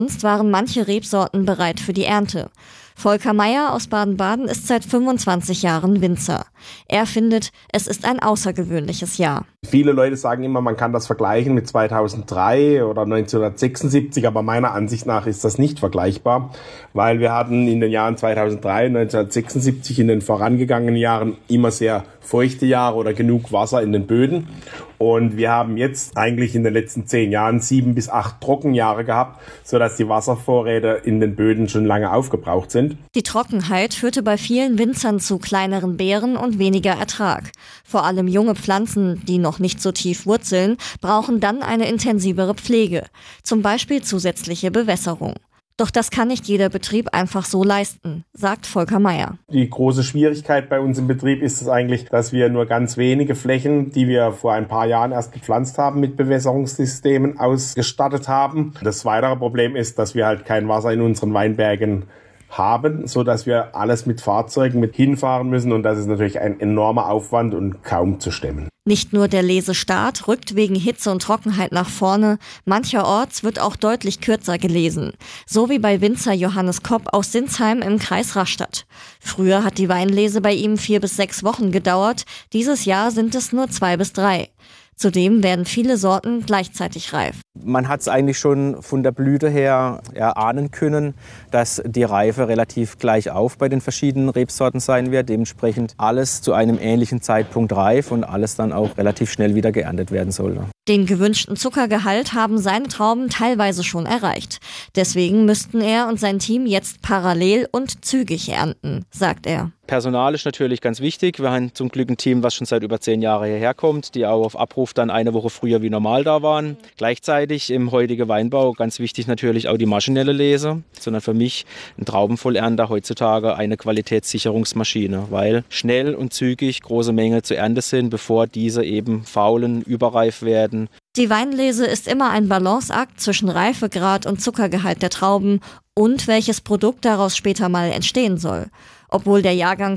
Sonst waren manche Rebsorten bereit für die Ernte. Volker Meyer aus Baden-Baden ist seit 25 Jahren Winzer. Er findet, es ist ein außergewöhnliches Jahr. Viele Leute sagen immer, man kann das vergleichen mit 2003 oder 1976, aber meiner Ansicht nach ist das nicht vergleichbar, weil wir hatten in den Jahren 2003 und 1976 in den vorangegangenen Jahren immer sehr feuchte Jahre oder genug Wasser in den Böden. Und wir haben jetzt eigentlich in den letzten 10 Jahren 7 bis 8 Trockenjahre gehabt, sodass die Wasservorräte in den Böden schon lange aufgebraucht sind. Die Trockenheit führte bei vielen Winzern zu kleineren Beeren und weniger Ertrag. Vor allem junge Pflanzen, die noch nicht so tief wurzeln, brauchen dann eine intensivere Pflege, zum Beispiel zusätzliche Bewässerung. Doch das kann nicht jeder Betrieb einfach so leisten, sagt Volker Meyer. Die große Schwierigkeit bei uns im Betrieb ist es eigentlich, dass wir nur ganz wenige Flächen, die wir vor ein paar Jahren erst gepflanzt haben, mit Bewässerungssystemen ausgestattet haben. Das weitere Problem ist, dass wir halt kein Wasser in unseren Weinbergen haben, so dass wir alles mit Fahrzeugen mit hinfahren müssen, und das ist natürlich ein enormer Aufwand und kaum zu stemmen. Nicht nur der Lesestart rückt wegen Hitze und Trockenheit nach vorne, mancherorts wird auch deutlich kürzer gelesen. So wie bei Winzer Johannes Kopp aus Sinsheim im Kreis Rastatt. Früher hat die Weinlese bei ihm 4 bis 6 Wochen gedauert, dieses Jahr sind es nur 2 bis 3. Zudem werden viele Sorten gleichzeitig reif. Man hat es eigentlich schon von der Blüte her erahnen können, dass die Reife relativ gleich auf bei den verschiedenen Rebsorten sein wird. Dementsprechend alles zu einem ähnlichen Zeitpunkt reif und alles dann auch relativ schnell wieder geerntet werden sollte. Den gewünschten Zuckergehalt haben seine Trauben teilweise schon erreicht. Deswegen müssten er und sein Team jetzt parallel und zügig ernten, sagt er. Personal ist natürlich ganz wichtig. Wir haben zum Glück ein Team, was schon seit über 10 Jahren hierher kommt, die auch auf Abruf dann eine Woche früher wie normal da waren. Gleichzeitig im heutigen Weinbau ganz wichtig natürlich auch die maschinelle Lese, sondern für mich ein Traubenvollernter heutzutage eine Qualitätssicherungsmaschine, weil schnell und zügig große Mengen zu ernten sind, bevor diese eben faulen, überreif werden. Die Weinlese ist immer ein Balanceakt zwischen Reifegrad und Zuckergehalt der Trauben und welches Produkt daraus später mal entstehen soll. Obwohl der Jahrgang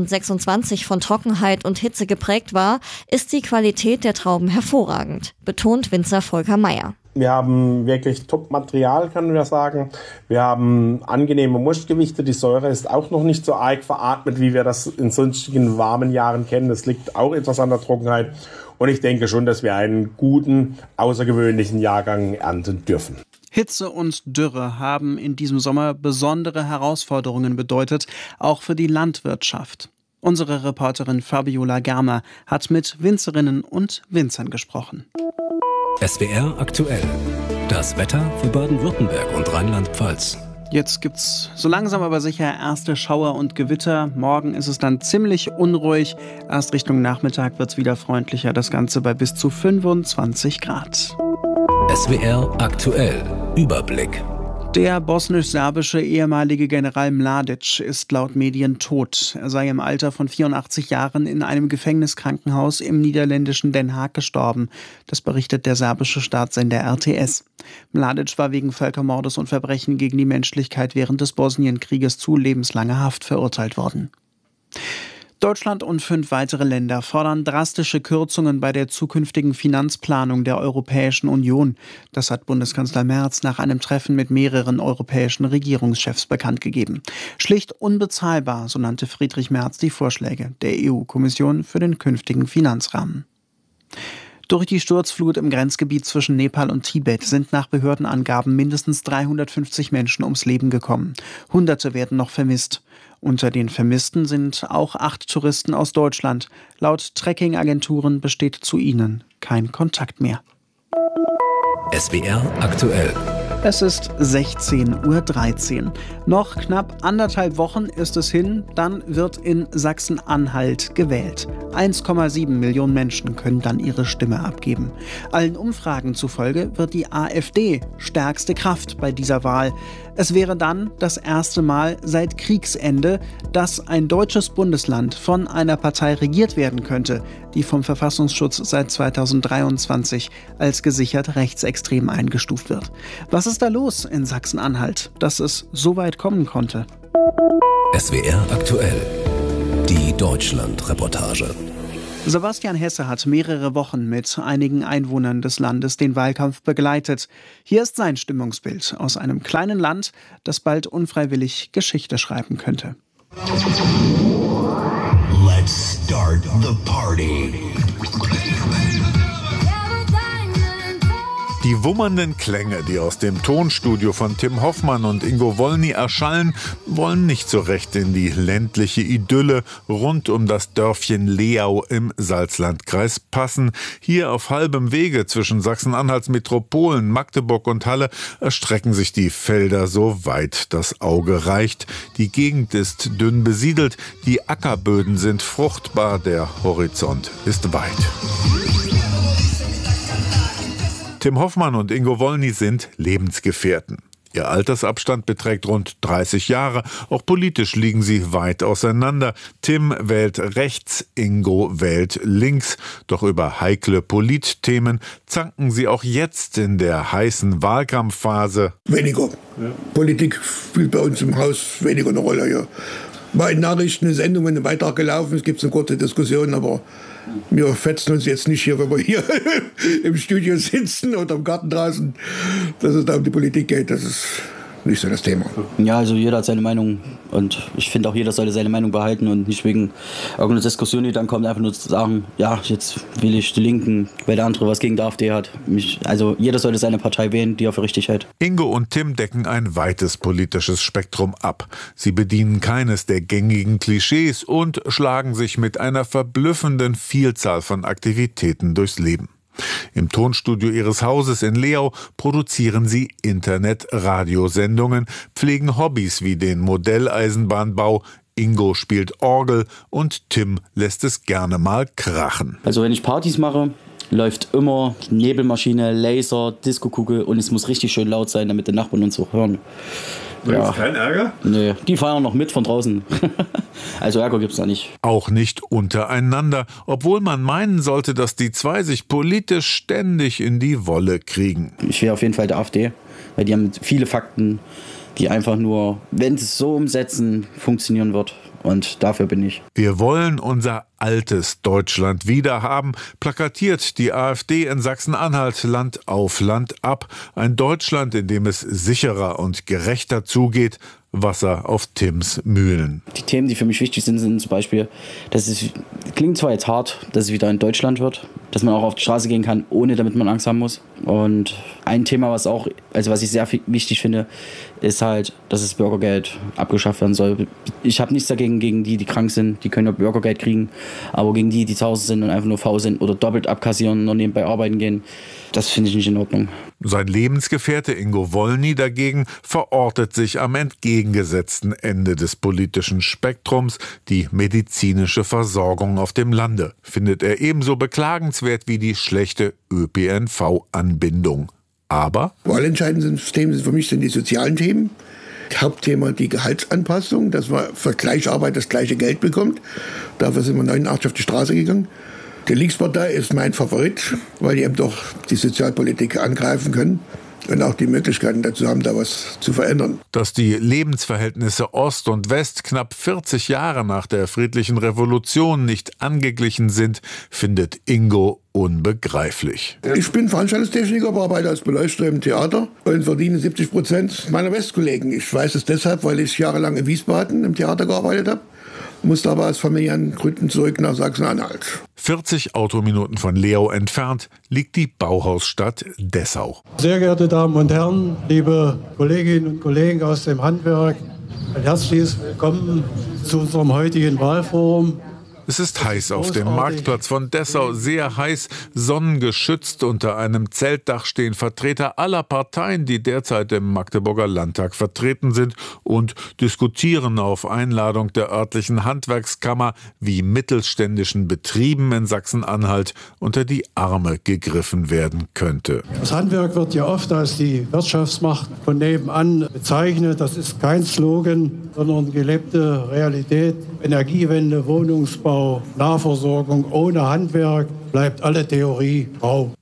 2026 von Trockenheit und Hitze geprägt war, ist die Qualität der Trauben hervorragend, betont Winzer Volker Meyer. Wir haben wirklich Top-Material, können wir sagen. Wir haben angenehme Mostgewichte. Die Säure ist auch noch nicht so arg veratmet, wie wir das in sonstigen warmen Jahren kennen. Das liegt auch etwas an der Trockenheit. Und ich denke schon, dass wir einen guten, außergewöhnlichen Jahrgang ernten dürfen. Hitze und Dürre haben in diesem Sommer besondere Herausforderungen bedeutet, auch für die Landwirtschaft. Unsere Reporterin Fabiola Germer hat mit Winzerinnen und Winzern gesprochen. SWR aktuell. Das Wetter für Baden-Württemberg und Rheinland-Pfalz. Jetzt gibt's so langsam aber sicher erste Schauer und Gewitter. Morgen ist es dann ziemlich unruhig. Erst Richtung Nachmittag wird's wieder freundlicher. Das Ganze bei bis zu 25 Grad. SWR aktuell. Überblick. Der bosnisch-serbische ehemalige General Mladic ist laut Medien tot. Er sei im Alter von 84 Jahren in einem Gefängniskrankenhaus im niederländischen Den Haag gestorben. Das berichtet der serbische Staatssender RTS. Mladic war wegen Völkermordes und Verbrechen gegen die Menschlichkeit während des Bosnienkrieges zu lebenslanger Haft verurteilt worden. Deutschland und 5 weitere Länder fordern drastische Kürzungen bei der zukünftigen Finanzplanung der Europäischen Union. Das hat Bundeskanzler Merz nach einem Treffen mit mehreren europäischen Regierungschefs bekannt gegeben. Schlicht unbezahlbar, so nannte Friedrich Merz die Vorschläge der EU-Kommission für den künftigen Finanzrahmen. Durch die Sturzflut im Grenzgebiet zwischen Nepal und Tibet sind nach Behördenangaben mindestens 350 Menschen ums Leben gekommen. Hunderte werden noch vermisst. Unter den Vermissten sind auch 8 Touristen aus Deutschland. Laut Trekking-Agenturen besteht zu ihnen kein Kontakt mehr. SWR aktuell. Es ist 16:13 Uhr. Noch knapp 1,5 Wochen ist es hin, dann wird in Sachsen-Anhalt gewählt. 1,7 Millionen Menschen können dann ihre Stimme abgeben. Allen Umfragen zufolge wird die AfD stärkste Kraft bei dieser Wahl. Es wäre dann das erste Mal seit Kriegsende, dass ein deutsches Bundesland von einer Partei regiert werden könnte, die vom Verfassungsschutz seit 2023 als gesichert rechtsextrem eingestuft wird. Was ist da los in Sachsen-Anhalt, dass es so weit kommen konnte? SWR aktuell. Die Deutschland-Reportage. Sebastian Hesse hat mehrere Wochen mit einigen Einwohnern des Landes den Wahlkampf begleitet. Hier ist sein Stimmungsbild aus einem kleinen Land, das bald unfreiwillig Geschichte schreiben könnte. Let's start the party. Die wummernden Klänge, die aus dem Tonstudio von Tim Hoffmann und Ingo Wolny erschallen, wollen nicht so recht in die ländliche Idylle rund um das Dörfchen Leau im Salzlandkreis passen. Hier auf halbem Wege zwischen Sachsen-Anhalts Metropolen, Magdeburg und Halle erstrecken sich die Felder so weit das Auge reicht. Die Gegend ist dünn besiedelt, die Ackerböden sind fruchtbar, der Horizont ist weit. Tim Hoffmann und Ingo Wolny sind Lebensgefährten. Ihr Altersabstand beträgt rund 30 Jahre. Auch politisch liegen sie weit auseinander. Tim wählt rechts, Ingo wählt links. Doch über heikle Politthemen zanken sie auch jetzt in der heißen Wahlkampfphase. Weniger. Ja. Politik spielt bei uns im Haus weniger eine Rolle. Ja. Mal in Nachrichten eine Sendung, wenn ein Beitrag gelaufen ist, gibt es eine kurze Diskussion, aber wir fetzen uns jetzt nicht hier, wenn wir hier im Studio sitzen oder im Garten draußen, dass es da um die Politik geht. Das ist nicht so das Thema. Ja, also jeder hat seine Meinung und ich finde auch, jeder sollte seine Meinung behalten und nicht wegen irgendeiner Diskussion, die dann kommt, einfach nur zu sagen, ja, jetzt will ich die Linken, weil der andere was gegen die AfD hat. Also jeder sollte seine Partei wählen, die er für richtig hält. Ingo und Tim decken ein weites politisches Spektrum ab. Sie bedienen keines der gängigen Klischees und schlagen sich mit einer verblüffenden Vielzahl von Aktivitäten durchs Leben. Im Tonstudio ihres Hauses in Leau produzieren sie Internet-Radiosendungen, pflegen Hobbys wie den Modelleisenbahnbau. Ingo spielt Orgel und Tim lässt es gerne mal krachen. Also wenn ich Partys mache, läuft immer Nebelmaschine, Laser, Diskokugel und es muss richtig schön laut sein, damit die Nachbarn uns auch hören. Ja. Kein Ärger? Nee, die feiern noch mit von draußen. Also Ärger gibt's da nicht. Auch nicht untereinander, obwohl man meinen sollte, dass die zwei sich politisch ständig in die Wolle kriegen. Ich wäre auf jeden Fall der AfD, weil die haben viele Fakten, die einfach nur, wenn sie es so umsetzen, funktionieren wird. Und dafür bin ich. Wir wollen unser altes Deutschland wiederhaben, plakatiert die AfD in Sachsen-Anhalt Land auf Land ab. Ein Deutschland, in dem es sicherer und gerechter zugeht. Wasser auf Tims Mühlen. Die Themen, die für mich wichtig sind, sind zum Beispiel, dass es klingt zwar jetzt hart, dass es wieder in Deutschland wird, dass man auch auf die Straße gehen kann, ohne damit man Angst haben muss. Und ein Thema, was ich sehr wichtig finde, ist halt, dass das Bürgergeld abgeschafft werden soll. Ich habe nichts dagegen, gegen die krank sind, die können ja Bürgergeld kriegen, aber gegen die zu Hause sind und einfach nur faul sind oder doppelt abkassieren und nur nebenbei arbeiten gehen, das finde ich nicht in Ordnung. Sein Lebensgefährte Ingo Wolny dagegen verortet sich am entgegengesetzten Ende des politischen Spektrums. Die medizinische Versorgung auf dem Lande findet er ebenso beklagenswert wie die schlechte ÖPNV-Anbindung. Aber wahlentscheidende Themen für mich sind die sozialen Themen. Hauptthema die Gehaltsanpassung, dass man für gleiche Arbeit das gleiche Geld bekommt. Dafür sind wir 89 auf die Straße gegangen. Die Linkspartei ist mein Favorit, weil die eben doch die Sozialpolitik angreifen können und auch die Möglichkeiten dazu haben, da was zu verändern. Dass die Lebensverhältnisse Ost und West knapp 40 Jahre nach der friedlichen Revolution nicht angeglichen sind, findet Ingo unbegreiflich. Ich bin Veranstaltungstechniker, arbeite als Beleuchter im Theater und verdiene 70% meiner Westkollegen. Ich weiß es deshalb, weil ich jahrelang in Wiesbaden im Theater gearbeitet habe. Musste aber aus familiären Gründen zurück nach Sachsen-Anhalt. 40 Autominuten von Leau entfernt liegt die Bauhausstadt Dessau. Sehr geehrte Damen und Herren, liebe Kolleginnen und Kollegen aus dem Handwerk, ein herzliches Willkommen zu unserem heutigen Wahlforum. Es ist heiß auf dem Marktplatz von Dessau, sehr heiß, sonnengeschützt. Unter einem Zeltdach stehen Vertreter aller Parteien, die derzeit im Magdeburger Landtag vertreten sind und diskutieren auf Einladung der örtlichen Handwerkskammer, wie mittelständischen Betrieben in Sachsen-Anhalt unter die Arme gegriffen werden könnte. Das Handwerk wird ja oft als die Wirtschaftsmacht von nebenan bezeichnet. Das ist kein Slogan, sondern gelebte Realität. Energiewende, Wohnungsbau, Nahversorgung ohne Handwerk bleibt alle Theorie Traum.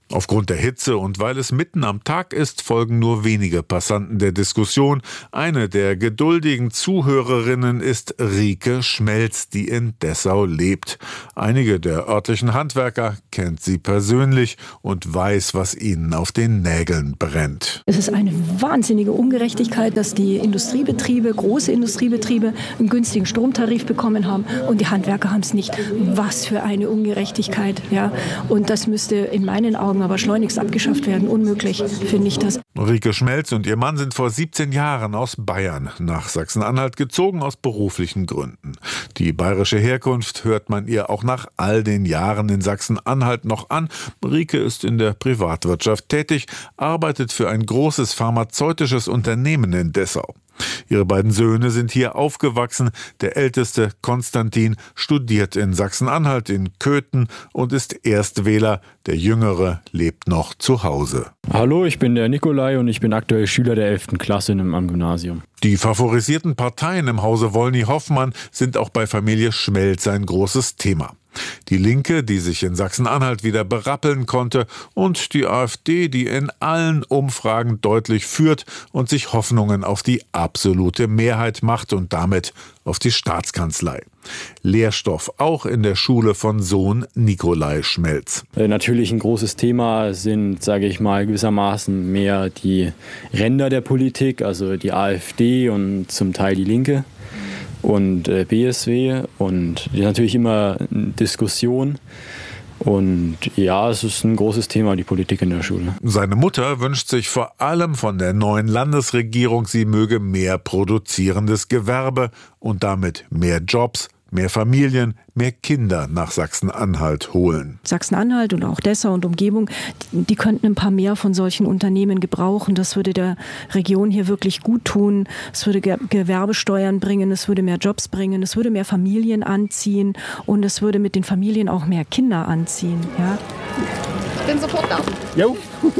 Aufgrund der Hitze und weil es mitten am Tag ist, folgen nur wenige Passanten der Diskussion. Eine der geduldigen Zuhörerinnen ist Rike Schmelz, die in Dessau lebt. Einige der örtlichen Handwerker kennt sie persönlich und weiß, was ihnen auf den Nägeln brennt. Es ist eine wahnsinnige Ungerechtigkeit, dass die Industriebetriebe, große Industriebetriebe, einen günstigen Stromtarif bekommen haben und die Handwerker haben es nicht. Was für eine Ungerechtigkeit. Ja. Und das müsste in meinen Augen aber schleunigst abgeschafft werden. Unmöglich, finde ich das. Rike Schmelz und ihr Mann sind vor 17 Jahren aus Bayern nach Sachsen-Anhalt gezogen, aus beruflichen Gründen. Die bayerische Herkunft hört man ihr auch nach all den Jahren in Sachsen-Anhalt noch an. Rike ist in der Privatwirtschaft tätig, arbeitet für ein großes pharmazeutisches Unternehmen in Dessau. Ihre beiden Söhne sind hier aufgewachsen. Der älteste, Konstantin, studiert in Sachsen-Anhalt in Köthen und ist Erstwähler. Der jüngere lebt noch zu Hause. Hallo, ich bin der Nikolai und ich bin aktuell Schüler der 11. Klasse am Gymnasium. Die favorisierten Parteien im Hause Wollny-Hoffmann sind auch bei Familie Schmelz ein großes Thema. Die Linke, die sich in Sachsen-Anhalt wieder berappeln konnte, und die AfD, die in allen Umfragen deutlich führt und sich Hoffnungen auf die absolute Mehrheit macht und damit auf die Staatskanzlei. Lehrstoff auch in der Schule von Sohn Nikolai Schmelz. Natürlich ein großes Thema sind, sage ich mal, gewissermaßen mehr die Ränder der Politik, also die AfD und zum Teil die Linke. Und BSW und natürlich immer Diskussion. Und ja, es ist ein großes Thema, die Politik in der Schule. Seine Mutter wünscht sich vor allem von der neuen Landesregierung, sie möge mehr produzierendes Gewerbe und damit mehr Jobs, mehr Familien, mehr Kinder nach Sachsen-Anhalt holen. Sachsen-Anhalt und auch Dessau und Umgebung, die könnten ein paar mehr von solchen Unternehmen gebrauchen. Das würde der Region hier wirklich gut tun. Es würde Gewerbesteuern bringen, es würde mehr Jobs bringen, es würde mehr Familien anziehen und es würde mit den Familien auch mehr Kinder anziehen. Ja? Ich bin sofort da. Jo.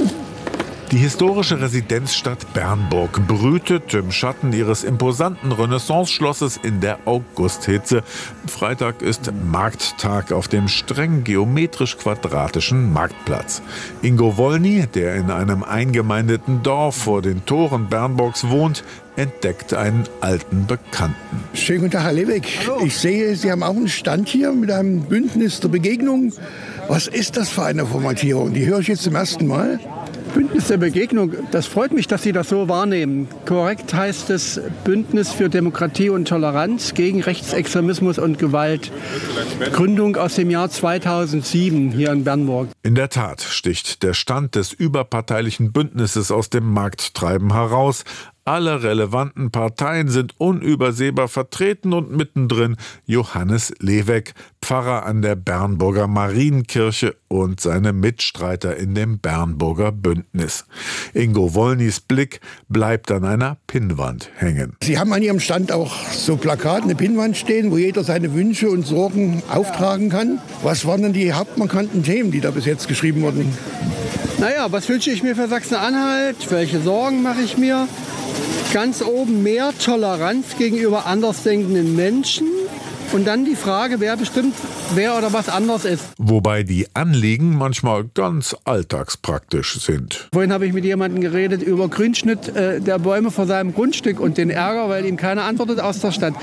Die historische Residenzstadt Bernburg brütet im Schatten ihres imposanten Renaissance-Schlosses in der Augusthitze. Freitag ist Markttag auf dem streng geometrisch-quadratischen Marktplatz. Ingo Wollny, der in einem eingemeindeten Dorf vor den Toren Bernburgs wohnt, entdeckt einen alten Bekannten. Schönen guten Tag, Herr Lebeck. Hallo. Ich sehe, Sie haben auch einen Stand hier mit einem Bündnis der Begegnung. Was ist das für eine Formatierung? Die höre ich jetzt zum ersten Mal. Bündnis der Begegnung, das freut mich, dass Sie das so wahrnehmen. Korrekt heißt es Bündnis für Demokratie und Toleranz gegen Rechtsextremismus und Gewalt. Gründung aus dem Jahr 2007 hier in Bernburg. In der Tat sticht der Stand des überparteilichen Bündnisses aus dem Markttreiben heraus. Alle relevanten Parteien sind unübersehbar vertreten und mittendrin Johannes Leweck, Pfarrer an der Bernburger Marienkirche und seine Mitstreiter in dem Bernburger Bündnis. Ingo Wollnys Blick bleibt an einer Pinnwand hängen. Sie haben an Ihrem Stand auch so Plakate, eine Pinnwand stehen, wo jeder seine Wünsche und Sorgen auftragen kann. Was waren denn die hauptmarkanten Themen, die da bis jetzt geschrieben wurden? Naja, was wünsche ich mir für Sachsen-Anhalt? Welche Sorgen mache ich mir? Ganz oben mehr Toleranz gegenüber andersdenkenden Menschen. Und dann die Frage, wer bestimmt, wer oder was anders ist. Wobei die Anliegen manchmal ganz alltagspraktisch sind. Vorhin habe ich mit jemandem geredet über Grünschnitt der Bäume vor seinem Grundstück und den Ärger, weil ihm keiner antwortet aus der Stadt.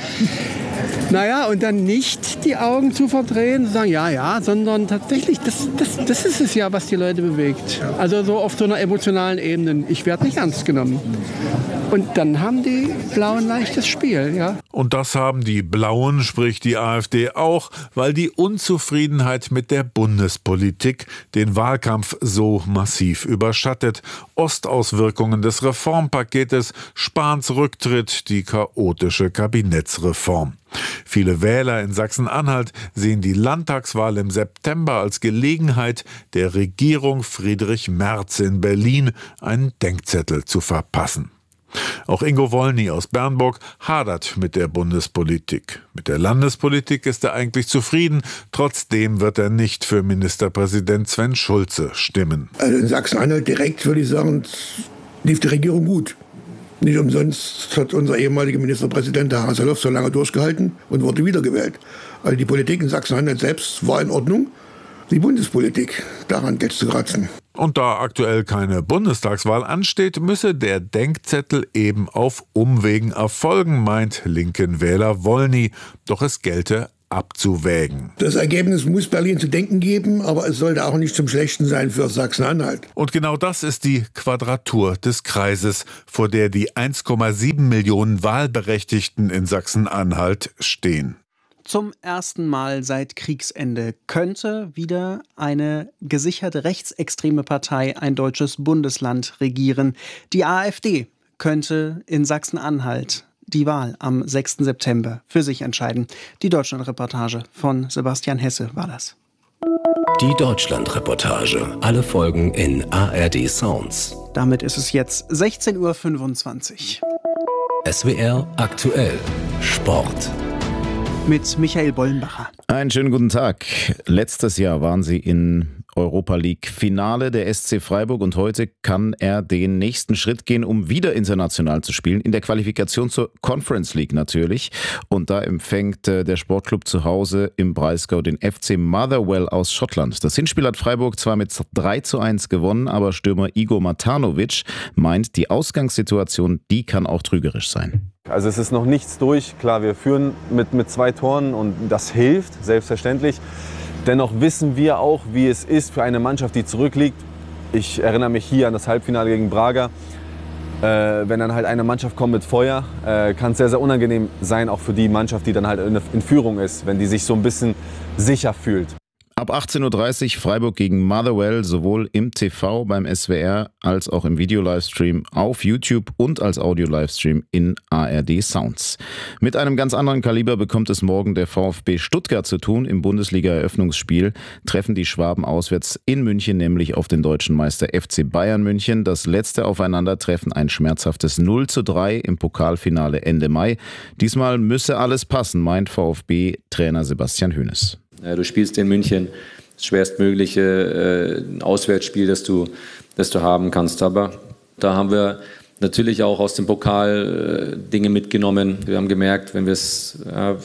Naja, und dann nicht die Augen zu verdrehen, zu sagen, ja, sondern tatsächlich, das ist es ja, was die Leute bewegt. Also so auf so einer emotionalen Ebene. Ich werde nicht ernst genommen. Und dann haben die Blauen leichtes Spiel, ja. Und das haben die Blauen, sprich die AfD auch, weil die Unzufriedenheit mit der Bundespolitik den Wahlkampf so massiv überschattet. Ostauswirkungen des Reformpaketes, Spahns Rücktritt, die chaotische Kabinettsreform. Viele Wähler in Sachsen-Anhalt sehen die Landtagswahl im September als Gelegenheit, der Regierung Friedrich Merz in Berlin einen Denkzettel zu verpassen. Auch Ingo Wollny aus Bernburg hadert mit der Bundespolitik. Mit der Landespolitik ist er eigentlich zufrieden. Trotzdem wird er nicht für Ministerpräsident Sven Schulze stimmen. Also in Sachsen-Anhalt direkt würde ich sagen, lief die Regierung gut. Nicht umsonst hat unser ehemaliger Ministerpräsident, der Haseloff, so lange durchgehalten und wurde wiedergewählt. Also die Politik in Sachsen-Anhalt selbst war in Ordnung. Die Bundespolitik, daran geht's zu kratzen. Und da aktuell keine Bundestagswahl ansteht, müsse der Denkzettel eben auf Umwegen erfolgen, meint linken Wähler Wollny. Doch es gelte abzuwägen. Das Ergebnis muss Berlin zu denken geben, aber es sollte auch nicht zum Schlechten sein für Sachsen-Anhalt. Und genau das ist die Quadratur des Kreises, vor der die 1,7 Millionen Wahlberechtigten in Sachsen-Anhalt stehen. Zum ersten Mal seit Kriegsende könnte wieder eine gesicherte rechtsextreme Partei ein deutsches Bundesland regieren. Die AfD könnte in Sachsen-Anhalt die Wahl am 6. September für sich entscheiden. Die Deutschlandreportage von Sebastian Hesse war das. Die Deutschlandreportage. Alle Folgen in ARD Sounds. Damit ist es jetzt 16:25 Uhr. SWR aktuell. Sport. Mit Michael Bollenbacher. Einen schönen guten Tag. Letztes Jahr waren Sie in Europa League Finale der SC Freiburg und heute kann er den nächsten Schritt gehen, um wieder international zu spielen. In der Qualifikation zur Conference League natürlich. Und da empfängt der Sportclub zu Hause im Breisgau den FC Motherwell aus Schottland. Das Hinspiel hat Freiburg zwar mit 3:1 gewonnen, aber Stürmer Igor Matanovic meint, die Ausgangssituation, die kann auch trügerisch sein. Also es ist noch nichts durch. Klar, wir führen mit 2 Toren und das hilft, selbstverständlich. Dennoch wissen wir auch, wie es ist für eine Mannschaft, die zurückliegt. Ich erinnere mich hier an das Halbfinale gegen Braga. Wenn dann halt eine Mannschaft kommt mit Feuer, kann es sehr, sehr unangenehm sein, auch für die Mannschaft, die dann halt in Führung ist, wenn die sich so ein bisschen sicher fühlt. Ab 18:30 Uhr Freiburg gegen Motherwell, sowohl im TV beim SWR als auch im Video-Livestream auf YouTube und als Audio-Livestream in ARD Sounds. Mit einem ganz anderen Kaliber bekommt es morgen der VfB Stuttgart zu tun. Im Bundesliga-Eröffnungsspiel treffen die Schwaben auswärts in München nämlich auf den deutschen Meister FC Bayern München. Das letzte Aufeinandertreffen ein schmerzhaftes 0:3 im Pokalfinale Ende Mai. Diesmal müsse alles passen, meint VfB-Trainer Sebastian Hoeneß. Du spielst in München das schwerstmögliche Auswärtsspiel, das du haben kannst. Aber da haben wir natürlich auch aus dem Pokal Dinge mitgenommen. Wir haben gemerkt, wenn wir es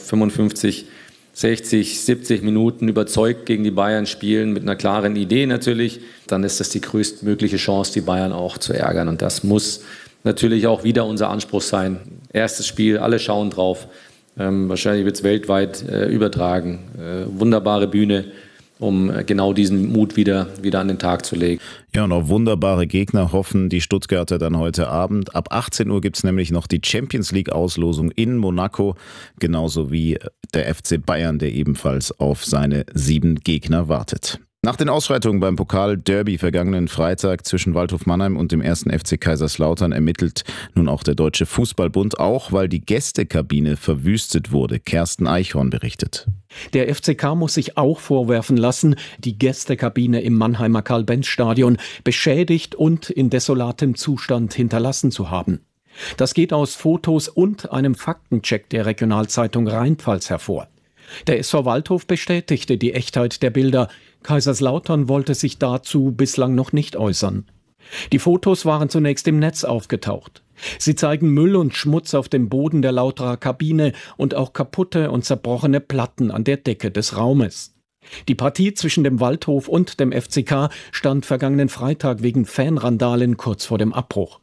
55, 60, 70 Minuten überzeugt gegen die Bayern spielen, mit einer klaren Idee natürlich, dann ist das die größtmögliche Chance, die Bayern auch zu ärgern. Und das muss natürlich auch wieder unser Anspruch sein. Erstes Spiel, alle schauen drauf. Wahrscheinlich wird es weltweit übertragen. Wunderbare Bühne, um genau diesen Mut wieder an den Tag zu legen. Ja, und auf wunderbare Gegner hoffen die Stuttgarter dann heute Abend. Ab 18 Uhr gibt es nämlich noch die Champions-League-Auslosung in Monaco, genauso wie der FC Bayern, der ebenfalls auf seine 7 Gegner wartet. Nach den Ausschreitungen beim Pokal-Derby vergangenen Freitag zwischen Waldhof Mannheim und dem 1. FC Kaiserslautern ermittelt nun auch der Deutsche Fußballbund, auch weil die Gästekabine verwüstet wurde. Kersten Eichhorn berichtet. Der FCK muss sich auch vorwerfen lassen, die Gästekabine im Mannheimer Karl-Benz-Stadion beschädigt und in desolatem Zustand hinterlassen zu haben. Das geht aus Fotos und einem Faktencheck der Regionalzeitung Rheinpfalz hervor. Der SV Waldhof bestätigte die Echtheit der Bilder. Kaiserslautern wollte sich dazu bislang noch nicht äußern. Die Fotos waren zunächst im Netz aufgetaucht. Sie zeigen Müll und Schmutz auf dem Boden der Lauterer Kabine und auch kaputte und zerbrochene Platten an der Decke des Raumes. Die Partie zwischen dem Waldhof und dem FCK stand vergangenen Freitag wegen Fanrandalen kurz vor dem Abbruch.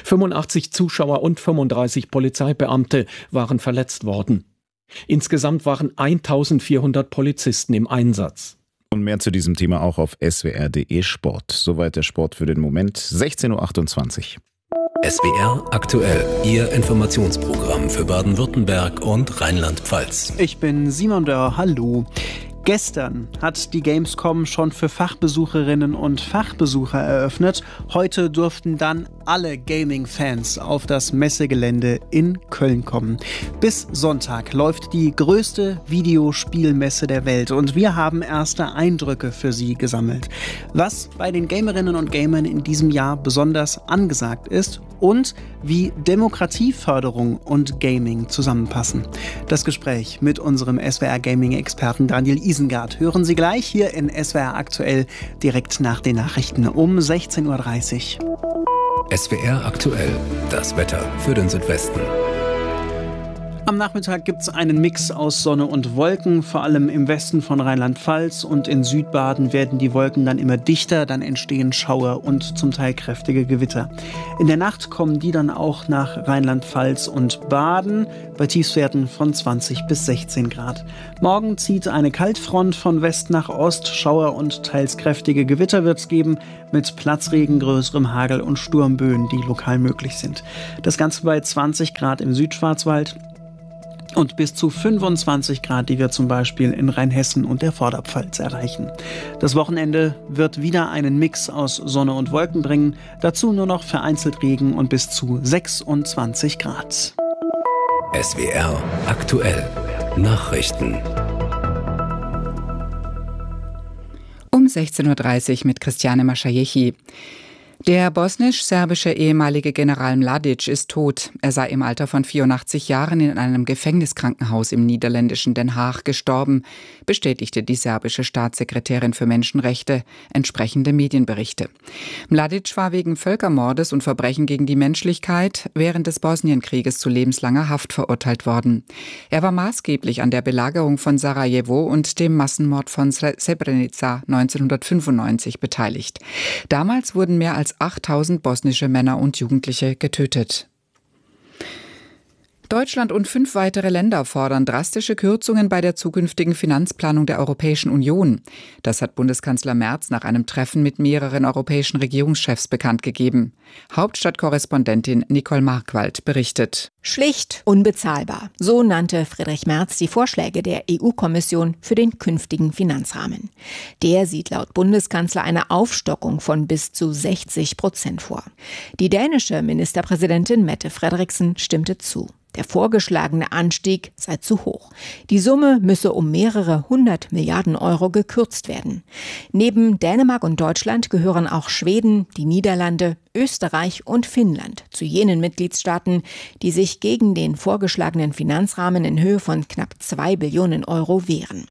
85 Zuschauer und 35 Polizeibeamte waren verletzt worden. Insgesamt waren 1400 Polizisten im Einsatz. Und mehr zu diesem Thema auch auf swr.de Sport. Soweit der Sport für den Moment. 16:28 Uhr. SWR aktuell. Ihr Informationsprogramm für Baden-Württemberg und Rheinland-Pfalz. Ich bin Simon Dörr. Hallo. Gestern hat die Gamescom schon für Fachbesucherinnen und Fachbesucher eröffnet. Heute durften dann alle Gaming-Fans auf das Messegelände in Köln kommen. Bis Sonntag läuft die größte Videospielmesse der Welt und wir haben erste Eindrücke für Sie gesammelt. Was bei den Gamerinnen und Gamern in diesem Jahr besonders angesagt ist und wie Demokratieförderung und Gaming zusammenpassen. Das Gespräch mit unserem SWR-Gaming-Experten Daniel Isengard hören Sie gleich hier in SWR aktuell direkt nach den Nachrichten um 16:30 Uhr. SWR aktuell. Das Wetter für den Südwesten. Am Nachmittag gibt es einen Mix aus Sonne und Wolken, vor allem im Westen von Rheinland-Pfalz und in Südbaden werden die Wolken dann immer dichter, dann entstehen Schauer und zum Teil kräftige Gewitter. In der Nacht kommen die dann auch nach Rheinland-Pfalz und Baden bei Tiefstwerten von 20 bis 16 Grad. Morgen zieht eine Kaltfront von West nach Ost, Schauer und teils kräftige Gewitter wird es geben, mit Platzregen, größerem Hagel und Sturmböen, die lokal möglich sind. Das Ganze bei 20 Grad im Südschwarzwald. Und bis zu 25 Grad, die wir zum Beispiel in Rheinhessen und der Vorderpfalz erreichen. Das Wochenende wird wieder einen Mix aus Sonne und Wolken bringen. Dazu nur noch vereinzelt Regen und bis zu 26 Grad. SWR aktuell. Nachrichten. Um 16.30 Uhr mit Christiane Maschajechi. Der bosnisch-serbische ehemalige General Mladic ist tot. Er sei im Alter von 84 Jahren in einem Gefängniskrankenhaus im niederländischen Den Haag gestorben, bestätigte die serbische Staatssekretärin für Menschenrechte, entsprechende Medienberichte. Mladic war wegen Völkermordes und Verbrechen gegen die Menschlichkeit während des Bosnienkrieges zu lebenslanger Haft verurteilt worden. Er war maßgeblich an der Belagerung von Sarajevo und dem Massenmord von Srebrenica 1995 beteiligt. Damals wurden mehr als 8000 bosnische Männer und Jugendliche getötet. Deutschland und 5 weitere Länder fordern drastische Kürzungen bei der zukünftigen Finanzplanung der Europäischen Union. Das hat Bundeskanzler Merz nach einem Treffen mit mehreren europäischen Regierungschefs bekannt gegeben. Hauptstadtkorrespondentin Nicole Markwald berichtet. Schlicht, unbezahlbar. So nannte Friedrich Merz die Vorschläge der EU-Kommission für den künftigen Finanzrahmen. Der sieht laut Bundeskanzler eine Aufstockung von bis zu 60% vor. Die dänische Ministerpräsidentin Mette Frederiksen stimmte zu. Der vorgeschlagene Anstieg sei zu hoch. Die Summe müsse um mehrere 100 Milliarden Euro gekürzt werden. Neben Dänemark und Deutschland gehören auch Schweden, die Niederlande, Österreich und Finnland zu jenen Mitgliedstaaten, die sich gegen den vorgeschlagenen Finanzrahmen in Höhe von knapp 2 Billionen Euro wehren.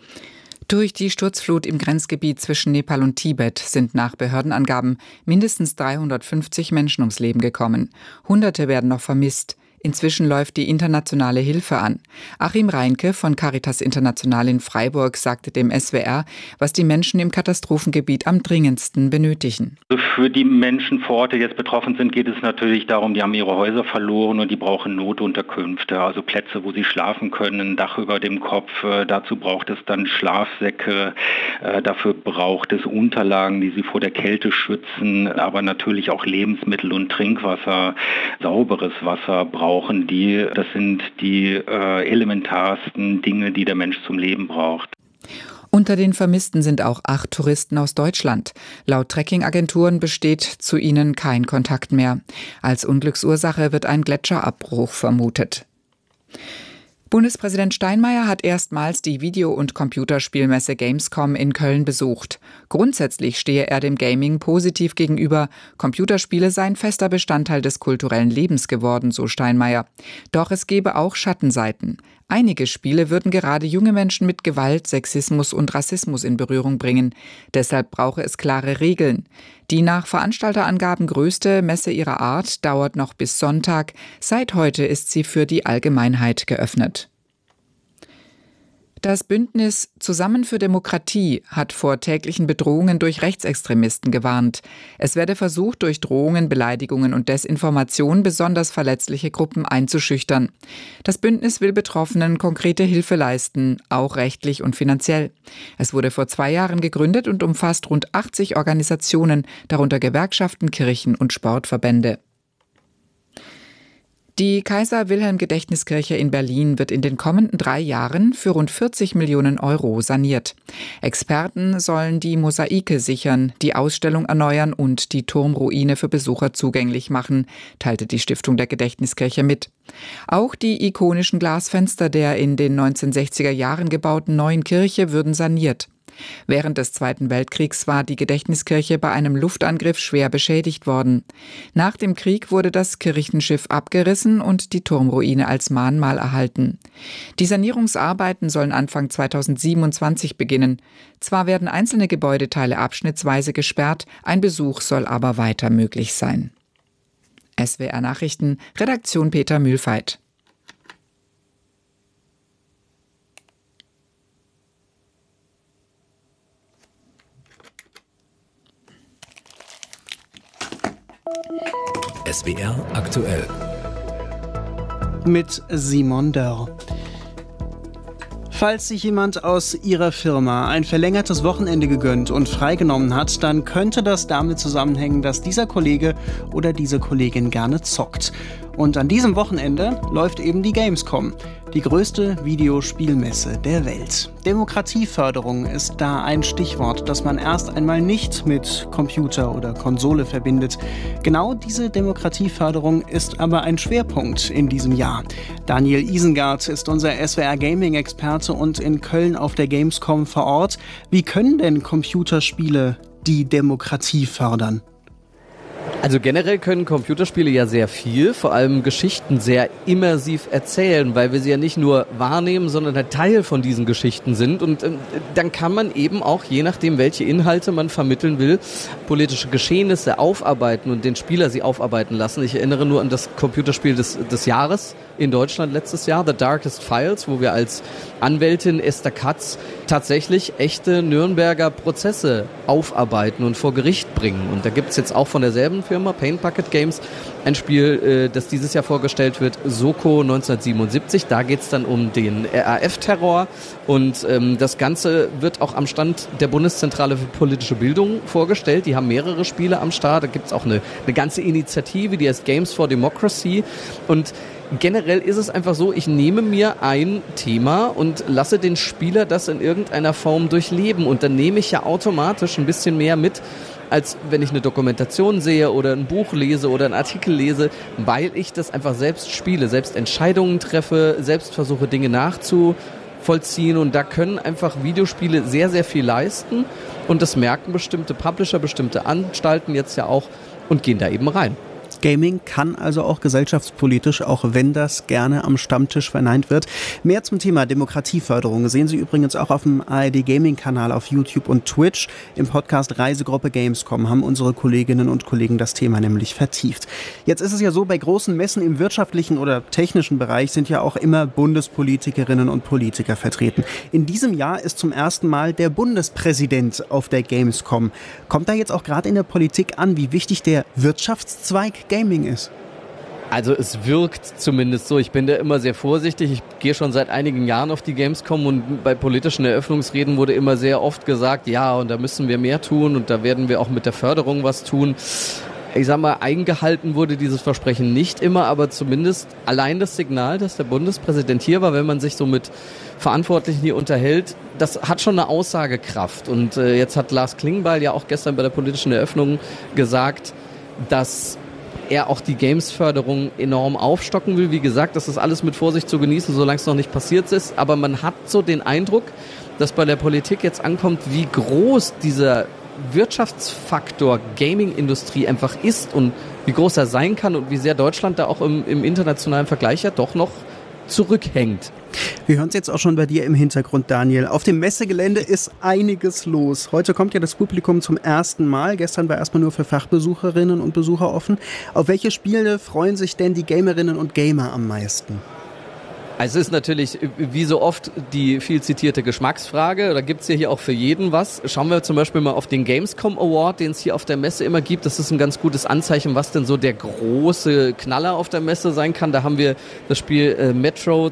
Durch die Sturzflut im Grenzgebiet zwischen Nepal und Tibet sind nach Behördenangaben mindestens 350 Menschen ums Leben gekommen. Hunderte werden noch vermisst. Inzwischen läuft die internationale Hilfe an. Achim Reinke von Caritas International in Freiburg sagte dem SWR, was die Menschen im Katastrophengebiet am dringendsten benötigen. Für die Menschen vor Ort, die jetzt betroffen sind, geht es natürlich darum, die haben ihre Häuser verloren und die brauchen Notunterkünfte, also Plätze, wo sie schlafen können, ein Dach über dem Kopf. Dazu braucht es dann Schlafsäcke, dafür braucht es Unterlagen, die sie vor der Kälte schützen, aber natürlich auch Lebensmittel und Trinkwasser, sauberes Wasser brauchen die. Das sind die elementarsten Dinge, die der Mensch zum Leben braucht. Unter den Vermissten sind auch 8 Touristen aus Deutschland. Laut Trekkingagenturen besteht zu ihnen kein Kontakt mehr. Als Unglücksursache wird ein Gletscherabbruch vermutet. Bundespräsident Steinmeier hat erstmals die Video- und Computerspielmesse Gamescom in Köln besucht. Grundsätzlich stehe er dem Gaming positiv gegenüber. Computerspiele seien fester Bestandteil des kulturellen Lebens geworden, so Steinmeier. Doch es gebe auch Schattenseiten. Einige Spiele würden gerade junge Menschen mit Gewalt, Sexismus und Rassismus in Berührung bringen. Deshalb brauche es klare Regeln. Die nach Veranstalterangaben größte Messe ihrer Art dauert noch bis Sonntag. Seit heute ist sie für die Allgemeinheit geöffnet. Das Bündnis Zusammen für Demokratie hat vor täglichen Bedrohungen durch Rechtsextremisten gewarnt. Es werde versucht, durch Drohungen, Beleidigungen und Desinformation besonders verletzliche Gruppen einzuschüchtern. Das Bündnis will Betroffenen konkrete Hilfe leisten, auch rechtlich und finanziell. Es wurde vor 2 Jahren gegründet und umfasst rund 80 Organisationen, darunter Gewerkschaften, Kirchen und Sportverbände. Die Kaiser-Wilhelm-Gedächtniskirche in Berlin wird in den kommenden 3 Jahren für rund 40 Millionen Euro saniert. Experten sollen die Mosaike sichern, die Ausstellung erneuern und die Turmruine für Besucher zugänglich machen, teilte die Stiftung der Gedächtniskirche mit. Auch die ikonischen Glasfenster der in den 1960er Jahren gebauten neuen Kirche würden saniert. Während des Zweiten Weltkriegs war die Gedächtniskirche bei einem Luftangriff schwer beschädigt worden. Nach dem Krieg wurde das Kirchenschiff abgerissen und die Turmruine als Mahnmal erhalten. Die Sanierungsarbeiten sollen Anfang 2027 beginnen. Zwar werden einzelne Gebäudeteile abschnittsweise gesperrt, ein Besuch soll aber weiter möglich sein. SWR Nachrichten, Redaktion Peter Mühlfeit. SWR aktuell. Mit Simon Dörr. Falls sich jemand aus Ihrer Firma ein verlängertes Wochenende gegönnt und freigenommen hat, dann könnte das damit zusammenhängen, dass dieser Kollege oder diese Kollegin gerne zockt. Und an diesem Wochenende läuft eben die Gamescom, die größte Videospielmesse der Welt. Demokratieförderung ist da ein Stichwort, das man erst einmal nicht mit Computer oder Konsole verbindet. Genau diese Demokratieförderung ist aber ein Schwerpunkt in diesem Jahr. Daniel Isengard ist unser SWR-Gaming-Experte und in Köln auf der Gamescom vor Ort. Wie können denn Computerspiele die Demokratie fördern? Also generell können Computerspiele ja sehr viel, vor allem Geschichten sehr immersiv erzählen, weil wir sie ja nicht nur wahrnehmen, sondern ein Teil von diesen Geschichten sind. Und dann kann man eben auch, je nachdem, welche Inhalte man vermitteln will, politische Geschehnisse aufarbeiten und den Spieler sie aufarbeiten lassen. Ich erinnere nur an das Computerspiel des Jahres in Deutschland letztes Jahr, The Darkest Files, wo wir als Anwältin Esther Katz tatsächlich echte Nürnberger Prozesse aufarbeiten und vor Gericht bringen. Und da gibt es jetzt auch von derselben Firma, Paint Bucket Games, ein Spiel, das dieses Jahr vorgestellt wird, Soko 1977. Da geht es dann um den RAF-Terror und das Ganze wird auch am Stand der Bundeszentrale für politische Bildung vorgestellt. Die haben mehrere Spiele am Start. Da gibt es auch eine ganze Initiative, die heißt Games for Democracy. Und generell ist es einfach so, ich nehme mir ein Thema und lasse den Spieler das in irgendeiner Form durchleben. Und dann nehme ich ja automatisch ein bisschen mehr mit, als wenn ich eine Dokumentation sehe oder ein Buch lese oder einen Artikel lese, weil ich das einfach selbst spiele, selbst Entscheidungen treffe, selbst versuche, Dinge nachzuvollziehen. Und da können einfach Videospiele sehr, sehr viel leisten. Und das merken bestimmte Publisher, bestimmte Anstalten jetzt ja auch und gehen da eben rein. Gaming kann also auch gesellschaftspolitisch, auch wenn das gerne am Stammtisch verneint wird. Mehr zum Thema Demokratieförderung sehen Sie übrigens auch auf dem ARD Gaming-Kanal auf YouTube und Twitch. Im Podcast Reisegruppe Gamescom haben unsere Kolleginnen und Kollegen das Thema nämlich vertieft. Jetzt ist es ja so, bei großen Messen im wirtschaftlichen oder technischen Bereich sind ja auch immer Bundespolitikerinnen und Politiker vertreten. In diesem Jahr ist zum ersten Mal der Bundespräsident auf der Gamescom. Kommt da jetzt auch gerade in der Politik an, wie wichtig der Wirtschaftszweig Gaming ist? Also es wirkt zumindest so. Ich bin da immer sehr vorsichtig. Ich gehe schon seit einigen Jahren auf die Gamescom und bei politischen Eröffnungsreden wurde immer sehr oft gesagt, ja, und da müssen wir mehr tun und da werden wir auch mit der Förderung was tun. Ich sag mal, eingehalten wurde dieses Versprechen nicht immer, aber zumindest allein das Signal, dass der Bundespräsident hier war, wenn man sich so mit Verantwortlichen hier unterhält, das hat schon eine Aussagekraft. Und jetzt hat Lars Klingbeil ja auch gestern bei der politischen Eröffnung gesagt, dass er auch die Games-Förderung enorm aufstocken will. Wie gesagt, das ist alles mit Vorsicht zu genießen, solange es noch nicht passiert ist. Aber man hat so den Eindruck, dass bei der Politik jetzt ankommt, wie groß dieser Wirtschaftsfaktor Gaming-Industrie einfach ist und wie groß er sein kann und wie sehr Deutschland da auch im internationalen Vergleich ja doch noch zurückhängt. Wir hören es jetzt auch schon bei dir im Hintergrund, Daniel. Auf dem Messegelände ist einiges los. Heute kommt ja das Publikum zum ersten Mal. Gestern war erstmal nur für Fachbesucherinnen und Besucher offen. Auf welche Spiele freuen sich denn die Gamerinnen und Gamer am meisten? Also es ist natürlich, wie so oft, die viel zitierte Geschmacksfrage. Da gibt's ja hier auch für jeden was. Schauen wir zum Beispiel mal auf den Gamescom Award, den es hier auf der Messe immer gibt. Das ist ein ganz gutes Anzeichen, was denn so der große Knaller auf der Messe sein kann. Da haben wir das Spiel Metro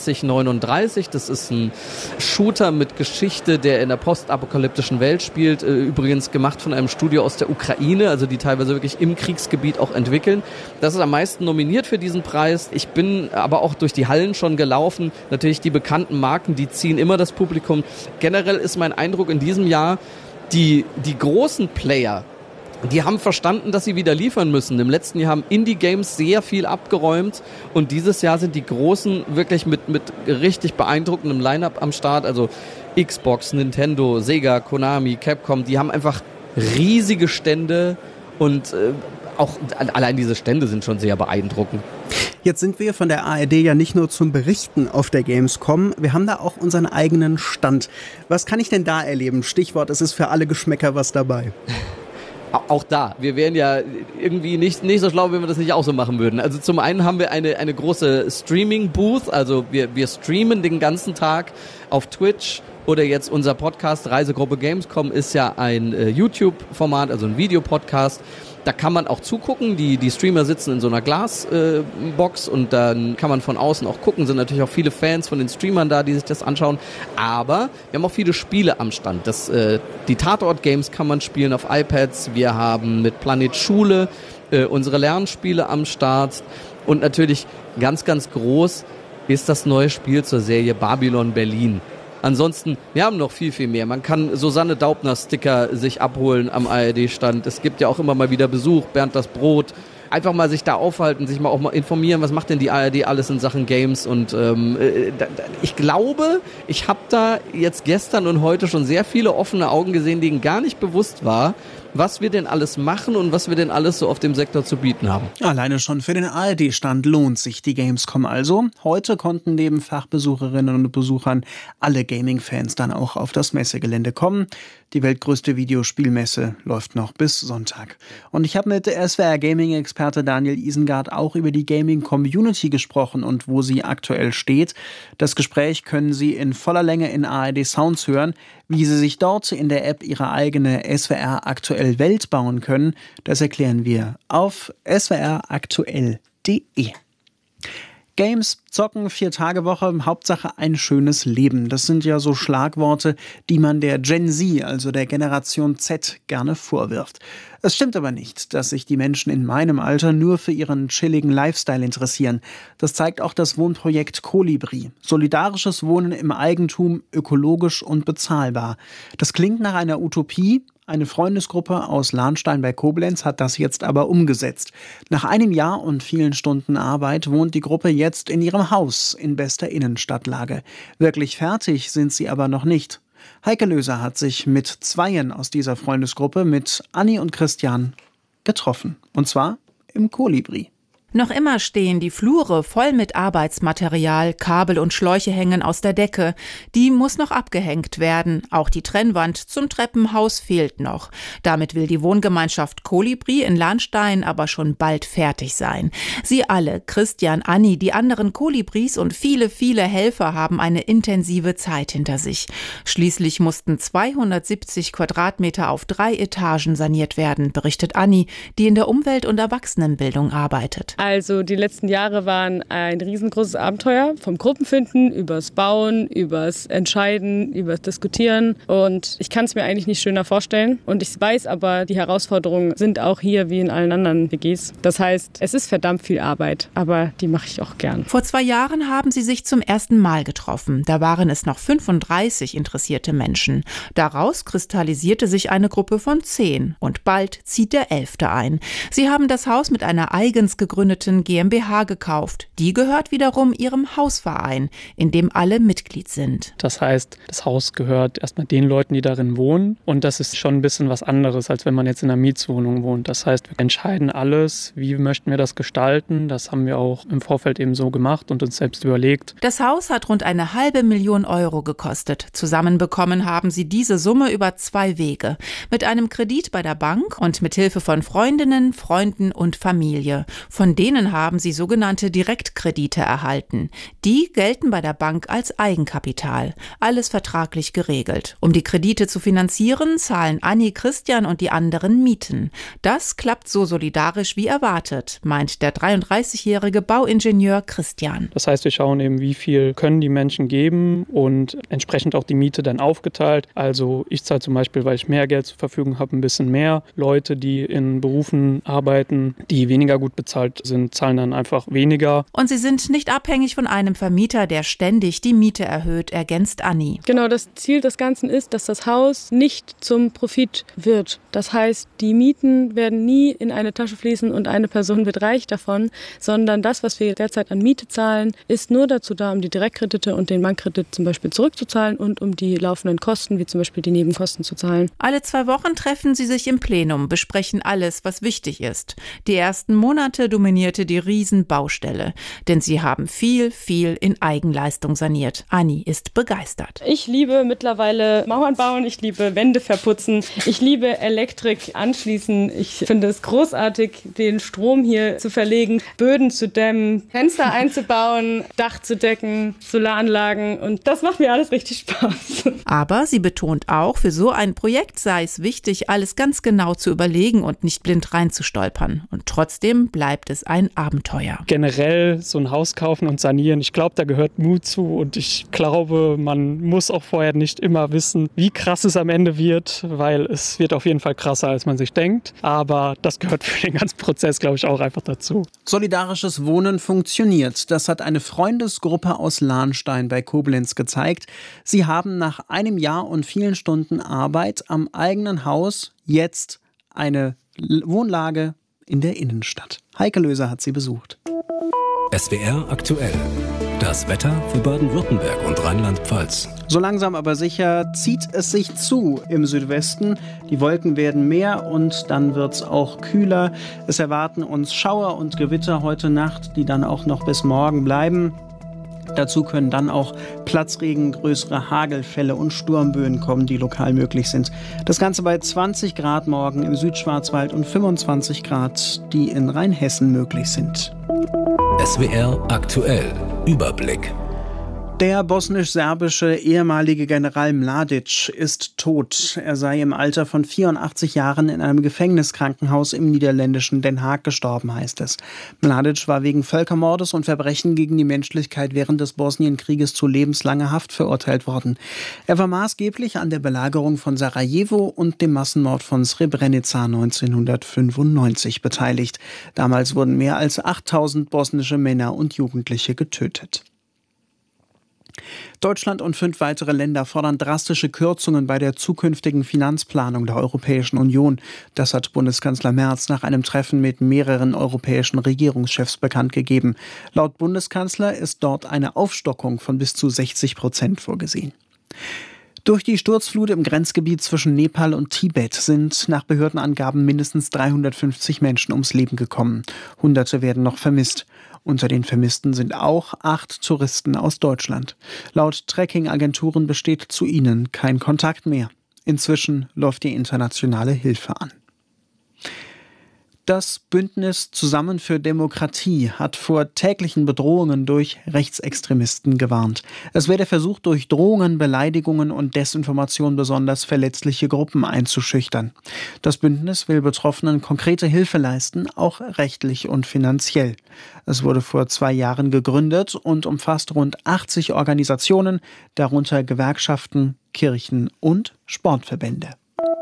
2039. Das ist ein Shooter mit Geschichte, der in der postapokalyptischen Welt spielt. Übrigens gemacht von einem Studio aus der Ukraine, also die teilweise wirklich im Kriegsgebiet auch entwickeln. Das ist am meisten nominiert für diesen Preis. Ich bin aber auch durch die Hallen schon gelaufen. Natürlich die bekannten Marken, die ziehen immer das Publikum. Generell ist mein Eindruck in diesem Jahr, die großen Player, die haben verstanden, dass sie wieder liefern müssen. Im letzten Jahr haben Indie-Games sehr viel abgeräumt und dieses Jahr sind die Großen wirklich mit richtig beeindruckendem Line-Up am Start. Also Xbox, Nintendo, Sega, Konami, Capcom, die haben einfach riesige Stände und auch allein diese Stände sind schon sehr beeindruckend. Jetzt sind wir von der ARD ja nicht nur zum Berichten auf der Gamescom, wir haben da auch unseren eigenen Stand. Was kann ich denn da erleben? Stichwort, es ist für alle Geschmäcker was dabei. Auch da, wir wären ja irgendwie nicht so schlau, wenn wir das nicht auch so machen würden. Also zum einen haben wir eine große Streaming-Booth, also wir streamen den ganzen Tag auf Twitch oder jetzt unser Podcast Reisegruppe Gamescom ist ja ein YouTube-Format, also ein Videopodcast. Da kann man auch zugucken, die Streamer sitzen in so einer Glasbox und dann kann man von außen auch gucken, sind natürlich auch viele Fans von den Streamern da, die sich das anschauen, aber wir haben auch viele Spiele am Stand. Die Tatort-Games kann man spielen auf iPads, wir haben mit Planet Schule unsere Lernspiele am Start und natürlich ganz, ganz groß ist das neue Spiel zur Serie Babylon Berlin. Ansonsten, wir haben noch viel, viel mehr. Man kann Susanne Daubner-Sticker sich abholen am ARD-Stand. Es gibt ja auch immer mal wieder Besuch, Bernd das Brot. Einfach mal sich da aufhalten, sich mal auch mal informieren, was macht denn die ARD alles in Sachen Games. Und ich glaube, ich habe da jetzt gestern und heute schon sehr viele offene Augen gesehen, denen gar nicht bewusst war, was wir denn alles machen und was wir denn alles so auf dem Sektor zu bieten haben. Alleine schon für den ARD-Stand lohnt sich die Gamescom also. Heute konnten neben Fachbesucherinnen und Besuchern alle Gaming-Fans dann auch auf das Messegelände kommen. Die weltgrößte Videospielmesse läuft noch bis Sonntag. Und ich habe mit SWR-Gaming-Experte Daniel Isengard auch über die Gaming-Community gesprochen und wo sie aktuell steht. Das Gespräch können Sie in voller Länge in ARD Sounds hören. Wie Sie sich dort in der App Ihre eigene SWR aktuell Welt bauen können, das erklären wir auf swraktuell.de. Games, Zocken, 4-Tage-Woche, Hauptsache ein schönes Leben. Das sind ja so Schlagworte, die man der Gen Z, also der Generation Z, gerne vorwirft. Es stimmt aber nicht, dass sich die Menschen in meinem Alter nur für ihren chilligen Lifestyle interessieren. Das zeigt auch das Wohnprojekt Kolibri. Solidarisches Wohnen im Eigentum, ökologisch und bezahlbar. Das klingt nach einer Utopie. Eine Freundesgruppe aus Lahnstein bei Koblenz hat das jetzt aber umgesetzt. Nach einem Jahr und vielen Stunden Arbeit wohnt die Gruppe jetzt in ihrem Haus in bester Innenstadtlage. Wirklich fertig sind sie aber noch nicht. Heike Löser hat sich mit Zweien aus dieser Freundesgruppe, mit Anni und Christian, getroffen. Und zwar im Kolibri. Noch immer stehen die Flure voll mit Arbeitsmaterial, Kabel und Schläuche hängen aus der Decke. Die muss noch abgehängt werden. Auch die Trennwand zum Treppenhaus fehlt noch. Damit will die Wohngemeinschaft Kolibri in Lahnstein aber schon bald fertig sein. Sie alle, Christian, Anni, die anderen Kolibris und viele, viele Helfer haben eine intensive Zeit hinter sich. Schließlich mussten 270 Quadratmeter auf 3 Etagen saniert werden, berichtet Anni, die in der Umwelt- und Erwachsenenbildung arbeitet. Also die letzten Jahre waren ein riesengroßes Abenteuer, vom Gruppenfinden, übers Bauen, übers Entscheiden, übers Diskutieren, und ich kann es mir eigentlich nicht schöner vorstellen, und ich weiß aber, die Herausforderungen sind auch hier wie in allen anderen WGs. Das heißt, es ist verdammt viel Arbeit, aber die mache ich auch gern. Vor 2 Jahren haben sie sich zum ersten Mal getroffen. Da waren es noch 35 interessierte Menschen. Daraus kristallisierte sich eine Gruppe von 10 und bald zieht der 11. ein. Sie haben das Haus mit einer eigens gegründeten GmbH gekauft. Die gehört wiederum ihrem Hausverein, in dem alle Mitglied sind. Das heißt, das Haus gehört erstmal den Leuten, die darin wohnen, und das ist schon ein bisschen was anderes, als wenn man jetzt in einer Mietswohnung wohnt. Das heißt, wir entscheiden alles, wie möchten wir das gestalten. Das haben wir auch im Vorfeld eben so gemacht und uns selbst überlegt. Das Haus hat rund 500.000 Euro gekostet. Zusammenbekommen haben sie diese Summe über 2 Wege. Mit einem Kredit bei der Bank und mit Hilfe von Freundinnen, Freunden und Familie. Von denen haben sie sogenannte Direktkredite erhalten. Die gelten bei der Bank als Eigenkapital. Alles vertraglich geregelt. Um die Kredite zu finanzieren, zahlen Anni, Christian und die anderen Mieten. Das klappt so solidarisch wie erwartet, meint der 33-jährige Bauingenieur Christian. Das heißt, wir schauen eben, wie viel können die Menschen geben und entsprechend auch die Miete dann aufgeteilt. Also ich zahle zum Beispiel, weil ich mehr Geld zur Verfügung habe, ein bisschen mehr. Leute, die in Berufen arbeiten, die weniger gut bezahlt sind, zahlen dann einfach weniger. Und sie sind nicht abhängig von einem Vermieter, der ständig die Miete erhöht, ergänzt Anni. Genau, das Ziel des Ganzen ist, dass das Haus nicht zum Profit wird. Das heißt, die Mieten werden nie in eine Tasche fließen und eine Person wird reich davon, sondern das, was wir derzeit an Miete zahlen, ist nur dazu da, um die Direktkredite und den Bankkredit zum Beispiel zurückzuzahlen und um die laufenden Kosten, wie zum Beispiel die Nebenkosten, zu zahlen. Alle 2 Wochen treffen sie sich im Plenum, besprechen alles, was wichtig ist. Die ersten Monate dominieren dominierte die Riesenbaustelle. Denn sie haben viel in Eigenleistung saniert. Anni ist begeistert. Ich liebe mittlerweile Mauern bauen, ich liebe Wände verputzen, ich liebe Elektrik anschließen. Ich finde es großartig, den Strom hier zu verlegen, Böden zu dämmen, Fenster einzubauen, Dach zu decken, Solaranlagen, und das macht mir alles richtig Spaß. Aber sie betont auch, für so ein Projekt sei es wichtig, alles ganz genau zu überlegen und nicht blind reinzustolpern. Und trotzdem bleibt es ein Abenteuer. Generell so ein Haus kaufen und sanieren, ich glaube, da gehört Mut zu, und ich glaube, man muss auch vorher nicht immer wissen, wie krass es am Ende wird, weil es wird auf jeden Fall krasser, als man sich denkt. Aber das gehört für den ganzen Prozess, glaube ich, auch einfach dazu. Solidarisches Wohnen funktioniert. Das hat eine Freundesgruppe aus Lahnstein bei Koblenz gezeigt. Sie haben nach einem Jahr und vielen Stunden Arbeit am eigenen Haus jetzt eine Wohnlage in der Innenstadt. Heike Löser hat sie besucht. SWR aktuell. Das Wetter für Baden-Württemberg und Rheinland-Pfalz. So langsam aber sicher zieht es sich zu im Südwesten. Die Wolken werden mehr und dann wird es auch kühler. Es erwarten uns Schauer und Gewitter heute Nacht, die dann auch noch bis morgen bleiben. Dazu können dann auch Platzregen, größere Hagelfälle und Sturmböen kommen, die lokal möglich sind. Das Ganze bei 20 Grad morgen im Südschwarzwald und 25 Grad, die in Rheinhessen möglich sind. SWR aktuell. Überblick. Der bosnisch-serbische ehemalige General Mladic ist tot. Er sei im Alter von 84 Jahren in einem Gefängniskrankenhaus im niederländischen Den Haag gestorben, heißt es. Mladic war wegen Völkermordes und Verbrechen gegen die Menschlichkeit während des Bosnienkrieges zu lebenslanger Haft verurteilt worden. Er war maßgeblich an der Belagerung von Sarajevo und dem Massenmord von Srebrenica 1995 beteiligt. Damals wurden mehr als 8000 bosnische Männer und Jugendliche getötet. Deutschland und 5 weitere Länder fordern drastische Kürzungen bei der zukünftigen Finanzplanung der Europäischen Union. Das hat Bundeskanzler Merz nach einem Treffen mit mehreren europäischen Regierungschefs bekannt gegeben. Laut Bundeskanzler ist dort eine Aufstockung von bis zu 60% vorgesehen. Durch die Sturzflut im Grenzgebiet zwischen Nepal und Tibet sind nach Behördenangaben mindestens 350 Menschen ums Leben gekommen. Hunderte werden noch vermisst. Unter den Vermissten sind auch 8 Touristen aus Deutschland. Laut Trekking-Agenturen besteht zu ihnen kein Kontakt mehr. Inzwischen läuft die internationale Hilfe an. Das Bündnis Zusammen für Demokratie hat vor täglichen Bedrohungen durch Rechtsextremisten gewarnt. Es werde versucht, durch Drohungen, Beleidigungen und Desinformation besonders verletzliche Gruppen einzuschüchtern. Das Bündnis will Betroffenen konkrete Hilfe leisten, auch rechtlich und finanziell. Es wurde vor 2 Jahren gegründet und umfasst rund 80 Organisationen, darunter Gewerkschaften, Kirchen und Sportverbände.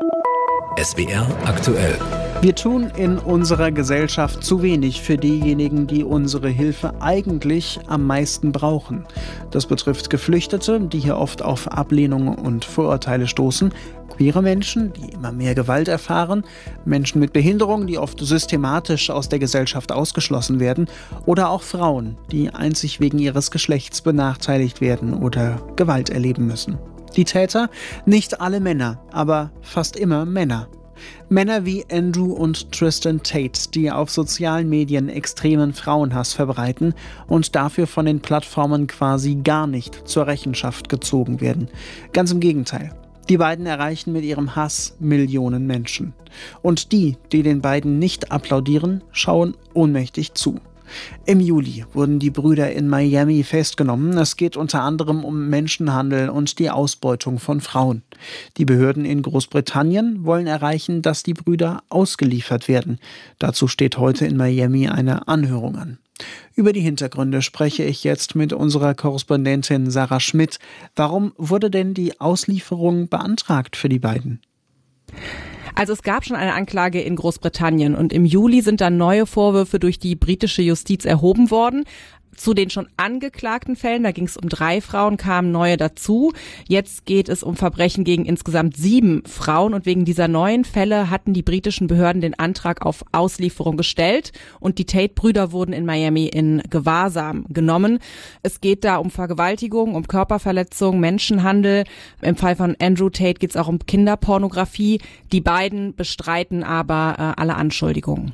SWR aktuell. Wir tun in unserer Gesellschaft zu wenig für diejenigen, die unsere Hilfe eigentlich am meisten brauchen. Das betrifft Geflüchtete, die hier oft auf Ablehnung und Vorurteile stoßen, queere Menschen, die immer mehr Gewalt erfahren, Menschen mit Behinderung, die oft systematisch aus der Gesellschaft ausgeschlossen werden, oder auch Frauen, die einzig wegen ihres Geschlechts benachteiligt werden oder Gewalt erleben müssen. Die Täter? Nicht alle Männer, aber fast immer Männer. Männer wie Andrew und Tristan Tate, die auf sozialen Medien extremen Frauenhass verbreiten und dafür von den Plattformen quasi gar nicht zur Rechenschaft gezogen werden. Ganz im Gegenteil. Die beiden erreichen mit ihrem Hass Millionen Menschen. Und die den beiden nicht applaudieren, schauen ohnmächtig zu. Im Juli wurden die Brüder in Miami festgenommen. Es geht unter anderem um Menschenhandel und die Ausbeutung von Frauen. Die Behörden in Großbritannien wollen erreichen, dass die Brüder ausgeliefert werden. Dazu steht heute in Miami eine Anhörung an. Über die Hintergründe spreche ich jetzt mit unserer Korrespondentin Sarah Schmidt. Warum wurde denn die Auslieferung beantragt für die beiden? Also es gab schon eine Anklage in Großbritannien und im Juli sind dann neue Vorwürfe durch die britische Justiz erhoben worden. Zu den schon angeklagten Fällen, da ging es um 3 Frauen, kamen neue dazu. Jetzt geht es um Verbrechen gegen insgesamt 7 Frauen und wegen dieser neuen Fälle hatten die britischen Behörden den Antrag auf Auslieferung gestellt und die Tate-Brüder wurden in Miami in Gewahrsam genommen. Es geht da um Vergewaltigung, um Körperverletzung, Menschenhandel. Im Fall von Andrew Tate geht es auch um Kinderpornografie. Die beiden bestreiten aber alle Anschuldigungen.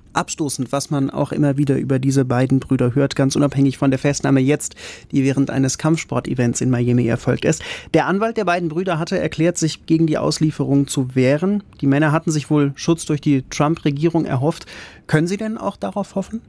Abstoßend, was man auch immer wieder über diese beiden Brüder hört, ganz unabhängig von der Festnahme jetzt, die während eines Kampfsportevents in Miami erfolgt ist. Der Anwalt der beiden Brüder hatte erklärt, sich gegen die Auslieferung zu wehren. Die Männer hatten sich wohl Schutz durch die Trump-Regierung erhofft. Können Sie denn auch darauf hoffen?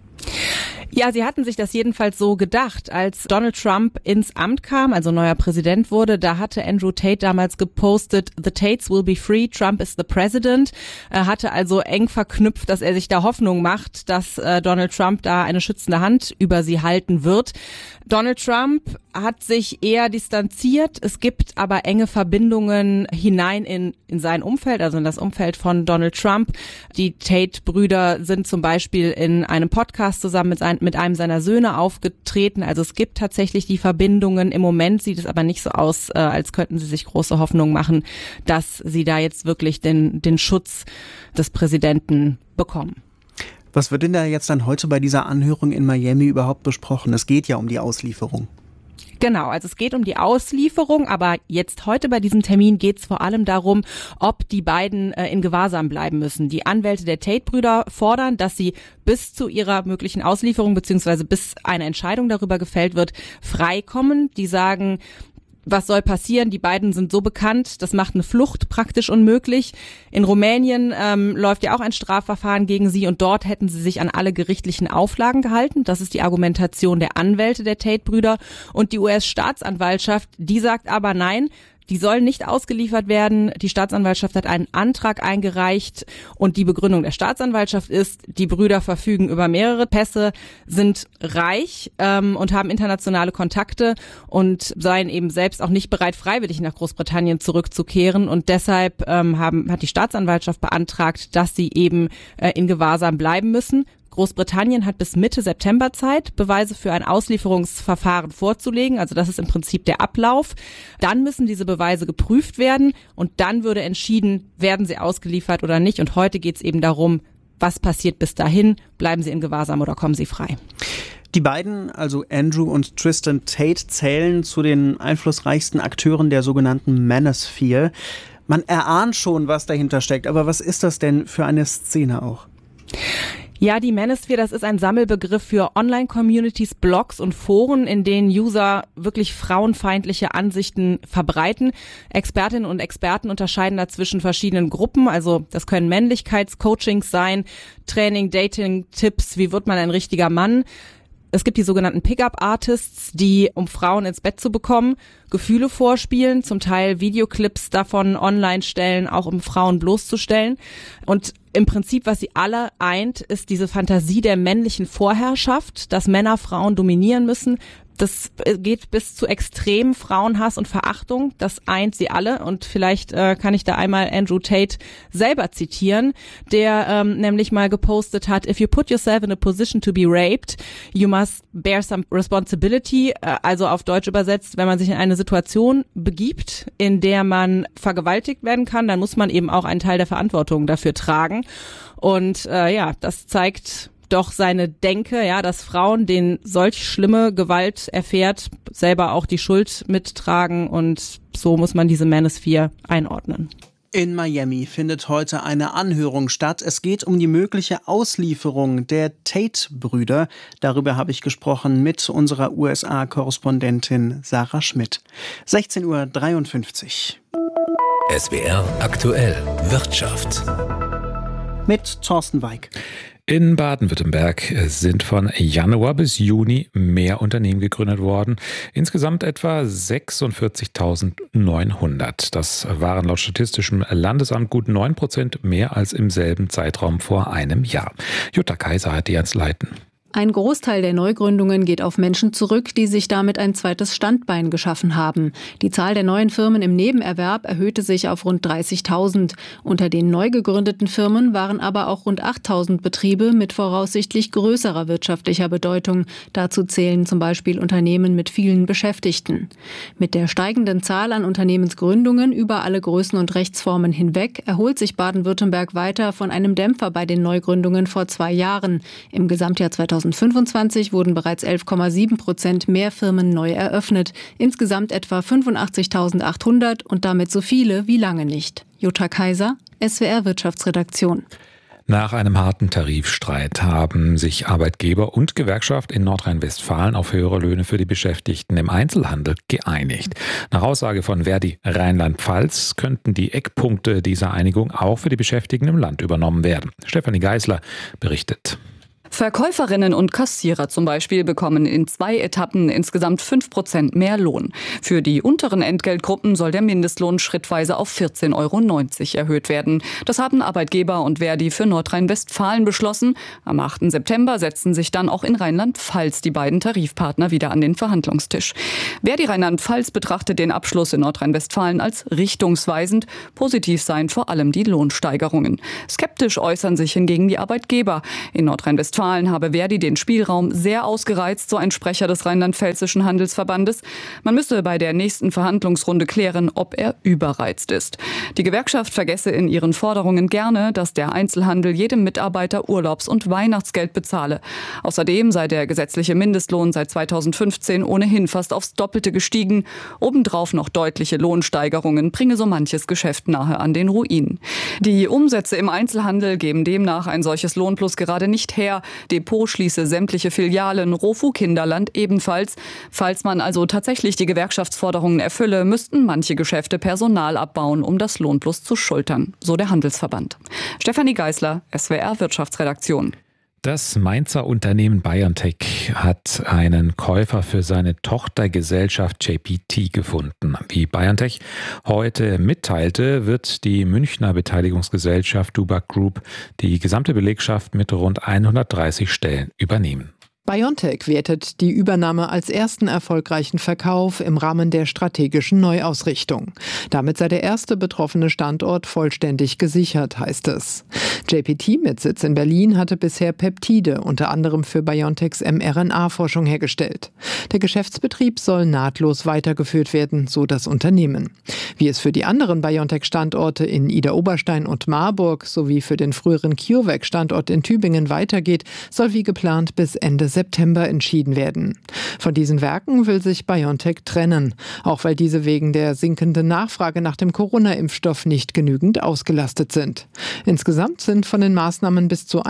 Ja, sie hatten sich das jedenfalls so gedacht. Als Donald Trump ins Amt kam, also neuer Präsident wurde, da hatte Andrew Tate damals gepostet, "The Tates will be free, Trump is the president." Er hatte also eng verknüpft, dass er sich da Hoffnung macht, dass Donald Trump da eine schützende Hand über sie halten wird. Donald Trump hat sich eher distanziert. Es gibt aber enge Verbindungen hinein in sein Umfeld, also in das Umfeld von Donald Trump. Die Tate-Brüder sind zum Beispiel in einem Podcast zusammen mit einem seiner Söhne aufgetreten. Also es gibt tatsächlich die Verbindungen. Im Moment sieht es aber nicht so aus, als könnten sie sich große Hoffnung machen, dass sie da jetzt wirklich den Schutz des Präsidenten bekommen. Was wird denn da jetzt dann heute bei dieser Anhörung in Miami überhaupt besprochen? Es geht ja um die Auslieferung. Genau, also es geht um die Auslieferung, aber jetzt heute bei diesem Termin geht es vor allem darum, ob die beiden in Gewahrsam bleiben müssen. Die Anwälte der Tate-Brüder fordern, dass sie bis zu ihrer möglichen Auslieferung bzw. bis eine Entscheidung darüber gefällt wird, freikommen. Die sagen, was soll passieren? Die beiden sind so bekannt, das macht eine Flucht praktisch unmöglich. In Rumänien läuft ja auch ein Strafverfahren gegen sie und dort hätten sie sich an alle gerichtlichen Auflagen gehalten. Das ist die Argumentation der Anwälte der Tate-Brüder. Und die US-Staatsanwaltschaft, die sagt aber nein, die sollen nicht ausgeliefert werden. Die Staatsanwaltschaft hat einen Antrag eingereicht und die Begründung der Staatsanwaltschaft ist, die Brüder verfügen über mehrere Pässe, sind reich und haben internationale Kontakte und seien eben selbst auch nicht bereit, freiwillig nach Großbritannien zurückzukehren. Und deshalb hat die Staatsanwaltschaft beantragt, dass sie eben in Gewahrsam bleiben müssen. Großbritannien hat bis Mitte September Zeit, Beweise für ein Auslieferungsverfahren vorzulegen. Also das ist im Prinzip der Ablauf. Dann müssen diese Beweise geprüft werden und dann würde entschieden, werden sie ausgeliefert oder nicht. Und heute geht es eben darum, was passiert bis dahin? Bleiben sie in Gewahrsam oder kommen sie frei? Die beiden, also Andrew und Tristan Tate, zählen zu den einflussreichsten Akteuren der sogenannten Manosphere. Man erahnt schon, was dahinter steckt. Aber was ist das denn für eine Szene auch? Ja, die Manosphere, das ist ein Sammelbegriff für Online-Communities, Blogs und Foren, in denen User wirklich frauenfeindliche Ansichten verbreiten. Expertinnen und Experten unterscheiden da zwischen verschiedenen Gruppen. Also das können Männlichkeitscoachings sein, Training, Dating, Tipps, wie wird man ein richtiger Mann. Es gibt die sogenannten Pickup-Artists, die, um Frauen ins Bett zu bekommen, Gefühle vorspielen, zum Teil Videoclips davon online stellen, auch um Frauen bloßzustellen. Und im Prinzip, was sie alle eint, ist diese Fantasie der männlichen Vorherrschaft, dass Männer Frauen dominieren müssen. Das geht bis zu extremen Frauenhass und Verachtung. Das eint sie alle. Und vielleicht kann ich da einmal Andrew Tate selber zitieren, der nämlich mal gepostet hat, "If you put yourself in a position to be raped, you must bear some responsibility." Also auf Deutsch übersetzt, wenn man sich in eine Situation begibt, in der man vergewaltigt werden kann, dann muss man eben auch einen Teil der Verantwortung dafür tragen. Und das zeigt doch seine Denke, ja, dass Frauen, denen solch schlimme Gewalt erfährt, selber auch die Schuld mittragen und so muss man diese Manosphere einordnen. In Miami findet heute eine Anhörung statt. Es geht um die mögliche Auslieferung der Tate-Brüder. Darüber habe ich gesprochen mit unserer USA-Korrespondentin Sarah Schmidt. 16:53 Uhr. SWR aktuell Wirtschaft. Mit Thorsten Weig. In Baden-Württemberg sind von Januar bis Juni mehr Unternehmen gegründet worden. Insgesamt etwa 46.900. Das waren laut Statistischem Landesamt gut 9% mehr als im selben Zeitraum vor einem Jahr. Jutta Kaiser hat die Leiten. Ein Großteil der Neugründungen geht auf Menschen zurück, die sich damit ein zweites Standbein geschaffen haben. Die Zahl der neuen Firmen im Nebenerwerb erhöhte sich auf rund 30.000. Unter den neu gegründeten Firmen waren aber auch rund 8.000 Betriebe mit voraussichtlich größerer wirtschaftlicher Bedeutung. Dazu zählen zum Beispiel Unternehmen mit vielen Beschäftigten. Mit der steigenden Zahl an Unternehmensgründungen über alle Größen und Rechtsformen hinweg erholt sich Baden-Württemberg weiter von einem Dämpfer bei den Neugründungen vor 2 Jahren. Im Gesamtjahr 2025 wurden bereits 11,7% mehr Firmen neu eröffnet. Insgesamt etwa 85.800 und damit so viele wie lange nicht. Jutta Kaiser, SWR Wirtschaftsredaktion. Nach einem harten Tarifstreit haben sich Arbeitgeber und Gewerkschaft in Nordrhein-Westfalen auf höhere Löhne für die Beschäftigten im Einzelhandel geeinigt. Nach Aussage von Verdi Rheinland-Pfalz könnten die Eckpunkte dieser Einigung auch für die Beschäftigten im Land übernommen werden. Stefanie Geisler berichtet. Verkäuferinnen und Kassierer zum Beispiel bekommen in 2 Etappen insgesamt 5% mehr Lohn. Für die unteren Entgeltgruppen soll der Mindestlohn schrittweise auf 14,90 € erhöht werden. Das haben Arbeitgeber und Verdi für Nordrhein-Westfalen beschlossen. Am 8. September setzen sich dann auch in Rheinland-Pfalz die beiden Tarifpartner wieder an den Verhandlungstisch. Verdi Rheinland-Pfalz betrachtet den Abschluss in Nordrhein-Westfalen als richtungsweisend. Positiv seien vor allem die Lohnsteigerungen. Skeptisch äußern sich hingegen die Arbeitgeber. In Nordrhein-Westfalen habe Verdi den Spielraum sehr ausgereizt, so ein Sprecher des Rheinland-Pfälzischen Handelsverbandes. Man müsse bei der nächsten Verhandlungsrunde klären, ob er überreizt ist. Die Gewerkschaft vergesse in ihren Forderungen gerne, dass der Einzelhandel jedem Mitarbeiter Urlaubs- und Weihnachtsgeld bezahle. Außerdem sei der gesetzliche Mindestlohn seit 2015 ohnehin fast aufs Doppelte gestiegen. Obendrauf noch deutliche Lohnsteigerungen bringe so manches Geschäft nahe an den Ruin. Die Umsätze im Einzelhandel geben demnach ein solches Lohnplus gerade nicht her. Depot schließe sämtliche Filialen, Rofu Kinderland ebenfalls. Falls man also tatsächlich die Gewerkschaftsforderungen erfülle, müssten manche Geschäfte Personal abbauen, um das Lohnplus zu schultern, so der Handelsverband. Stefanie Geisler, SWR Wirtschaftsredaktion. Das Mainzer Unternehmen BioNTech hat einen Käufer für seine Tochtergesellschaft JPT gefunden. Wie BioNTech heute mitteilte, wird die Münchner Beteiligungsgesellschaft Dubac Group die gesamte Belegschaft mit rund 130 Stellen übernehmen. BioNTech wertet die Übernahme als ersten erfolgreichen Verkauf im Rahmen der strategischen Neuausrichtung. Damit sei der erste betroffene Standort vollständig gesichert, heißt es. JPT mit Sitz in Berlin hatte bisher Peptide, unter anderem für BioNTechs mRNA-Forschung hergestellt. Der Geschäftsbetrieb soll nahtlos weitergeführt werden, so das Unternehmen. Wie es für die anderen BioNTech-Standorte in Idar-Oberstein und Marburg sowie für den früheren CureVac-Standort in Tübingen weitergeht, soll wie geplant bis Ende September entschieden werden. Von diesen Werken will sich BioNTech trennen, auch weil diese wegen der sinkenden Nachfrage nach dem Corona-Impfstoff nicht genügend ausgelastet sind. Insgesamt sind von den Maßnahmen bis zu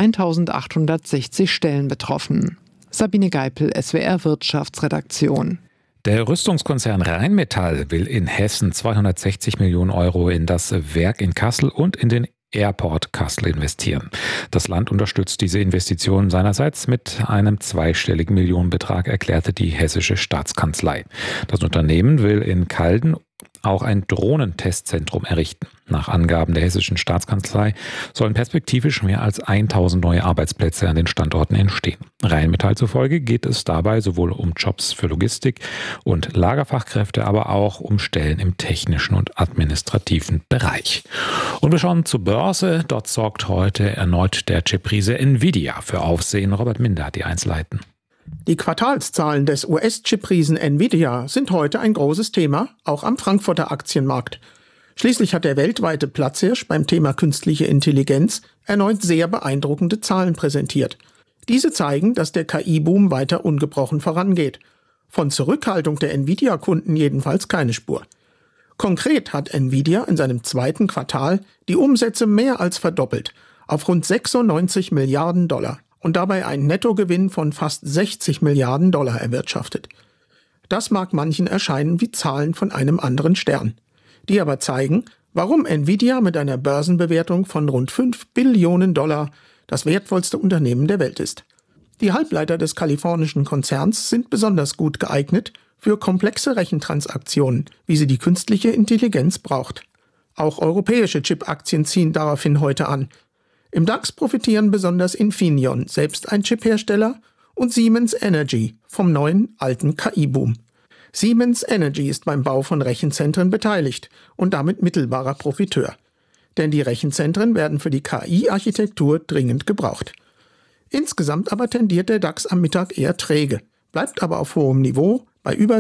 1860 Stellen betroffen. Sabine Geipel, SWR Wirtschaftsredaktion. Der Rüstungskonzern Rheinmetall will in Hessen 260 Millionen € in das Werk in Kassel und in den Airport Kassel investieren. Das Land unterstützt diese Investitionen seinerseits mit einem zweistelligen Millionenbetrag, erklärte die hessische Staatskanzlei. Das Unternehmen will in Calden auch ein Drohnentestzentrum errichten. Nach Angaben der hessischen Staatskanzlei sollen perspektivisch mehr als 1000 neue Arbeitsplätze an den Standorten entstehen. Rheinmetall zufolge geht es dabei sowohl um Jobs für Logistik und Lagerfachkräfte, aber auch um Stellen im technischen und administrativen Bereich. Und wir schauen zur Börse. Dort sorgt heute erneut der Chip-Riese Nvidia für Aufsehen. Robert Minder hat die Einzelheiten. Die Quartalszahlen des US-Chip-Riesen Nvidia sind heute ein großes Thema, auch am Frankfurter Aktienmarkt. Schließlich hat der weltweite Platzhirsch beim Thema künstliche Intelligenz erneut sehr beeindruckende Zahlen präsentiert. Diese zeigen, dass der KI-Boom weiter ungebrochen vorangeht. Von Zurückhaltung der Nvidia-Kunden jedenfalls keine Spur. Konkret hat Nvidia in seinem zweiten Quartal die Umsätze mehr als verdoppelt, auf rund 96 Milliarden $. Und dabei einen Nettogewinn von fast 60 Milliarden $ erwirtschaftet. Das mag manchen erscheinen wie Zahlen von einem anderen Stern. Die aber zeigen, warum Nvidia mit einer Börsenbewertung von rund 5 Billionen $ das wertvollste Unternehmen der Welt ist. Die Halbleiter des kalifornischen Konzerns sind besonders gut geeignet für komplexe Rechentransaktionen, wie sie die künstliche Intelligenz braucht. Auch europäische Chip-Aktien ziehen daraufhin heute an. Im DAX profitieren besonders Infineon, selbst ein Chiphersteller, und Siemens Energy vom neuen, alten KI-Boom. Siemens Energy ist beim Bau von Rechenzentren beteiligt und damit mittelbarer Profiteur. Denn die Rechenzentren werden für die KI-Architektur dringend gebraucht. Insgesamt aber tendiert der DAX am Mittag eher träge, bleibt aber auf hohem Niveau bei über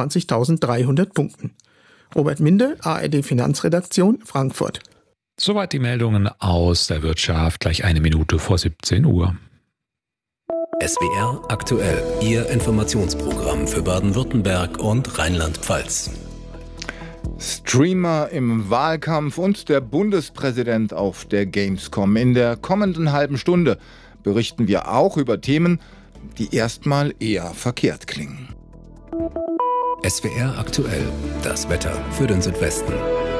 26.300 Punkten. Robert Minde, ARD Finanzredaktion, Frankfurt. Soweit die Meldungen aus der Wirtschaft, gleich 1 Minute vor 17 Uhr. SWR aktuell, Ihr Informationsprogramm für Baden-Württemberg und Rheinland-Pfalz. Streamer im Wahlkampf und der Bundespräsident auf der Gamescom. In der kommenden halben Stunde berichten wir auch über Themen, die erstmal eher verkehrt klingen. SWR aktuell, das Wetter für den Südwesten.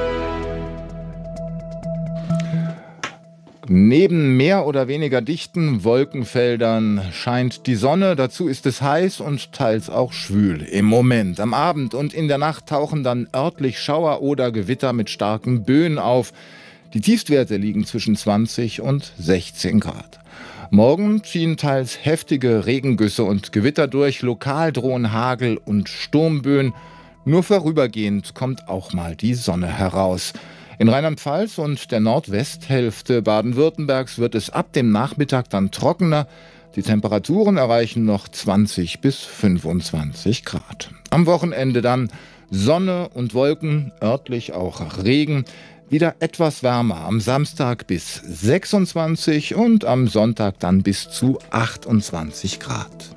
Neben mehr oder weniger dichten Wolkenfeldern scheint die Sonne. Dazu ist es heiß und teils auch schwül im Moment. Am Abend und in der Nacht tauchen dann örtlich Schauer oder Gewitter mit starken Böen auf. Die Tiefstwerte liegen zwischen 20 und 16 Grad. Morgen ziehen teils heftige Regengüsse und Gewitter durch. Lokal drohen Hagel und Sturmböen. Nur vorübergehend kommt auch mal die Sonne heraus. In Rheinland-Pfalz und der Nordwesthälfte Baden-Württembergs wird es ab dem Nachmittag dann trockener. Die Temperaturen erreichen noch 20 bis 25 Grad. Am Wochenende dann Sonne und Wolken, örtlich auch Regen. Wieder etwas wärmer, am Samstag bis 26 und am Sonntag dann bis zu 28 Grad.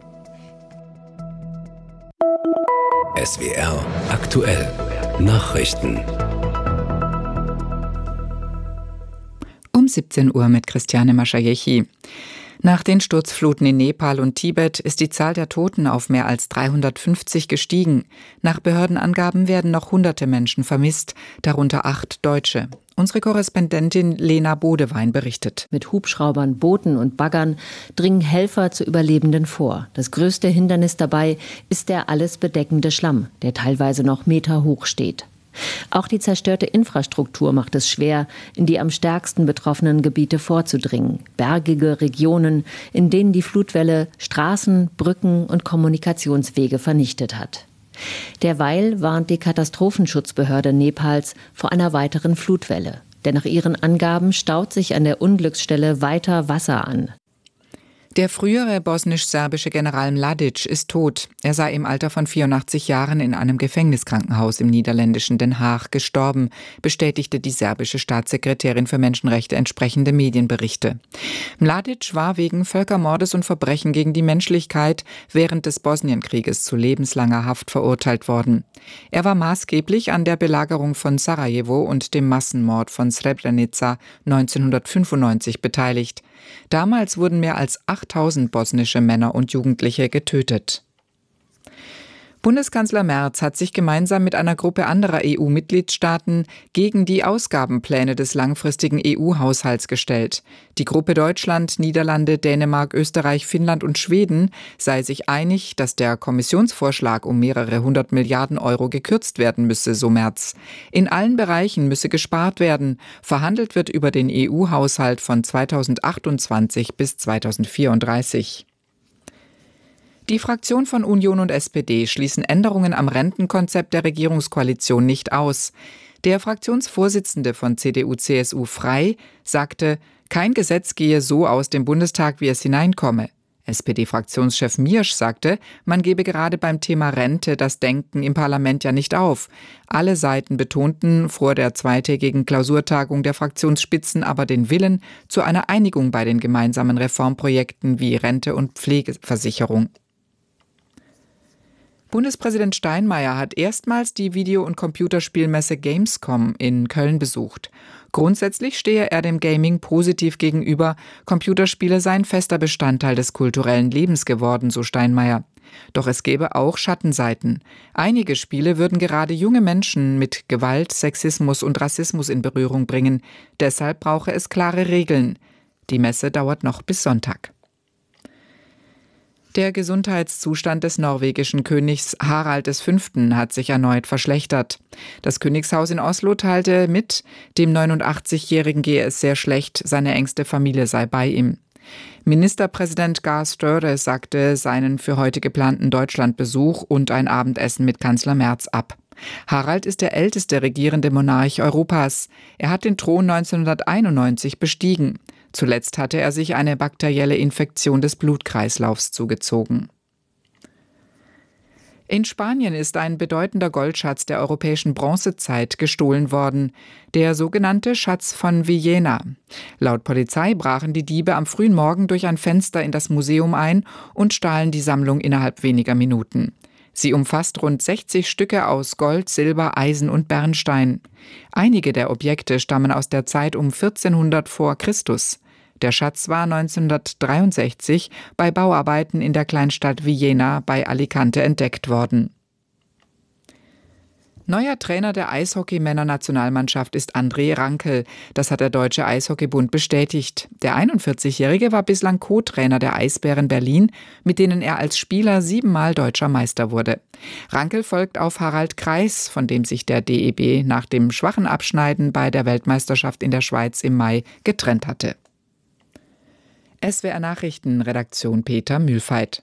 SWR aktuell Nachrichten. Um 17 Uhr mit Christiane Maschajechi. Nach den Sturzfluten in Nepal und Tibet ist die Zahl der Toten auf mehr als 350 gestiegen. Nach Behördenangaben werden noch hunderte Menschen vermisst, darunter 8 Deutsche. Unsere Korrespondentin Lena Bodewein berichtet. Mit Hubschraubern, Booten und Baggern dringen Helfer zu Überlebenden vor. Das größte Hindernis dabei ist der alles bedeckende Schlamm, der teilweise noch Meter hoch steht. Auch die zerstörte Infrastruktur macht es schwer, in die am stärksten betroffenen Gebiete vorzudringen. Bergige Regionen, in denen die Flutwelle Straßen, Brücken und Kommunikationswege vernichtet hat. Derweil warnt die Katastrophenschutzbehörde Nepals vor einer weiteren Flutwelle. Denn nach ihren Angaben staut sich an der Unglücksstelle weiter Wasser an. Der frühere bosnisch-serbische General Mladic ist tot. Er sei im Alter von 84 Jahren in einem Gefängniskrankenhaus im niederländischen Den Haag gestorben, bestätigte die serbische Staatssekretärin für Menschenrechte entsprechende Medienberichte. Mladic war wegen Völkermordes und Verbrechen gegen die Menschlichkeit während des Bosnienkrieges zu lebenslanger Haft verurteilt worden. Er war maßgeblich an der Belagerung von Sarajevo und dem Massenmord von Srebrenica 1995 beteiligt. Damals wurden mehr als 8000 bosnische Männer und Jugendliche getötet. Bundeskanzler Merz hat sich gemeinsam mit einer Gruppe anderer EU-Mitgliedstaaten gegen die Ausgabenpläne des langfristigen EU-Haushalts gestellt. Die Gruppe Deutschland, Niederlande, Dänemark, Österreich, Finnland und Schweden sei sich einig, dass der Kommissionsvorschlag um mehrere 100 Milliarden Euro gekürzt werden müsse, so Merz. In allen Bereichen müsse gespart werden. Verhandelt wird über den EU-Haushalt von 2028 bis 2034. Die Fraktion von Union und SPD schließen Änderungen am Rentenkonzept der Regierungskoalition nicht aus. Der Fraktionsvorsitzende von CDU/CSU Frei sagte, kein Gesetz gehe so aus dem Bundestag, wie es hineinkomme. SPD-Fraktionschef Miersch sagte, man gebe gerade beim Thema Rente das Denken im Parlament ja nicht auf. Alle Seiten betonten vor der zweitägigen Klausurtagung der Fraktionsspitzen aber den Willen zu einer Einigung bei den gemeinsamen Reformprojekten wie Rente und Pflegeversicherung. Bundespräsident Steinmeier hat erstmals die Video- und Computerspielmesse Gamescom in Köln besucht. Grundsätzlich stehe er dem Gaming positiv gegenüber. Computerspiele seien fester Bestandteil des kulturellen Lebens geworden, so Steinmeier. Doch es gäbe auch Schattenseiten. Einige Spiele würden gerade junge Menschen mit Gewalt, Sexismus und Rassismus in Berührung bringen. Deshalb brauche es klare Regeln. Die Messe dauert noch bis Sonntag. Der Gesundheitszustand des norwegischen Königs Harald V. hat sich erneut verschlechtert. Das Königshaus in Oslo teilte mit, dem 89-Jährigen gehe es sehr schlecht, seine engste Familie sei bei ihm. Ministerpräsident Gahr Støre sagte seinen für heute geplanten Deutschlandbesuch und ein Abendessen mit Kanzler Merz ab. Harald ist der älteste regierende Monarch Europas. Er hat den Thron 1991 bestiegen. Zuletzt hatte er sich eine bakterielle Infektion des Blutkreislaufs zugezogen. In Spanien ist ein bedeutender Goldschatz der europäischen Bronzezeit gestohlen worden, der sogenannte Schatz von Villena. Laut Polizei brachen die Diebe am frühen Morgen durch ein Fenster in das Museum ein und stahlen die Sammlung innerhalb weniger Minuten. Sie umfasst rund 60 Stücke aus Gold, Silber, Eisen und Bernstein. Einige der Objekte stammen aus der Zeit um 1400 vor Christus. Der Schatz war 1963 bei Bauarbeiten in der Kleinstadt Villena bei Alicante entdeckt worden. Neuer Trainer der Eishockey-Männer-Nationalmannschaft ist André Rankel. Das hat der Deutsche Eishockeybund bestätigt. Der 41-Jährige war bislang Co-Trainer der Eisbären Berlin, mit denen er als Spieler 7-mal deutscher Meister wurde. Rankel folgt auf Harald Kreis, von dem sich der DEB nach dem schwachen Abschneiden bei der Weltmeisterschaft in der Schweiz im Mai getrennt hatte. SWR Nachrichten, Redaktion Peter Mühlfeit.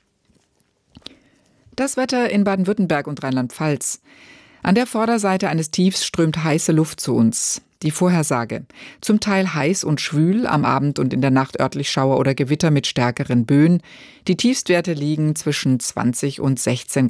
Das Wetter in Baden-Württemberg und Rheinland-Pfalz. An der Vorderseite eines Tiefs strömt heiße Luft zu uns. Die Vorhersage. Zum Teil heiß und schwül, am Abend und in der Nacht örtlich Schauer oder Gewitter mit stärkeren Böen. Die Tiefstwerte liegen zwischen 20 und 16 Grad.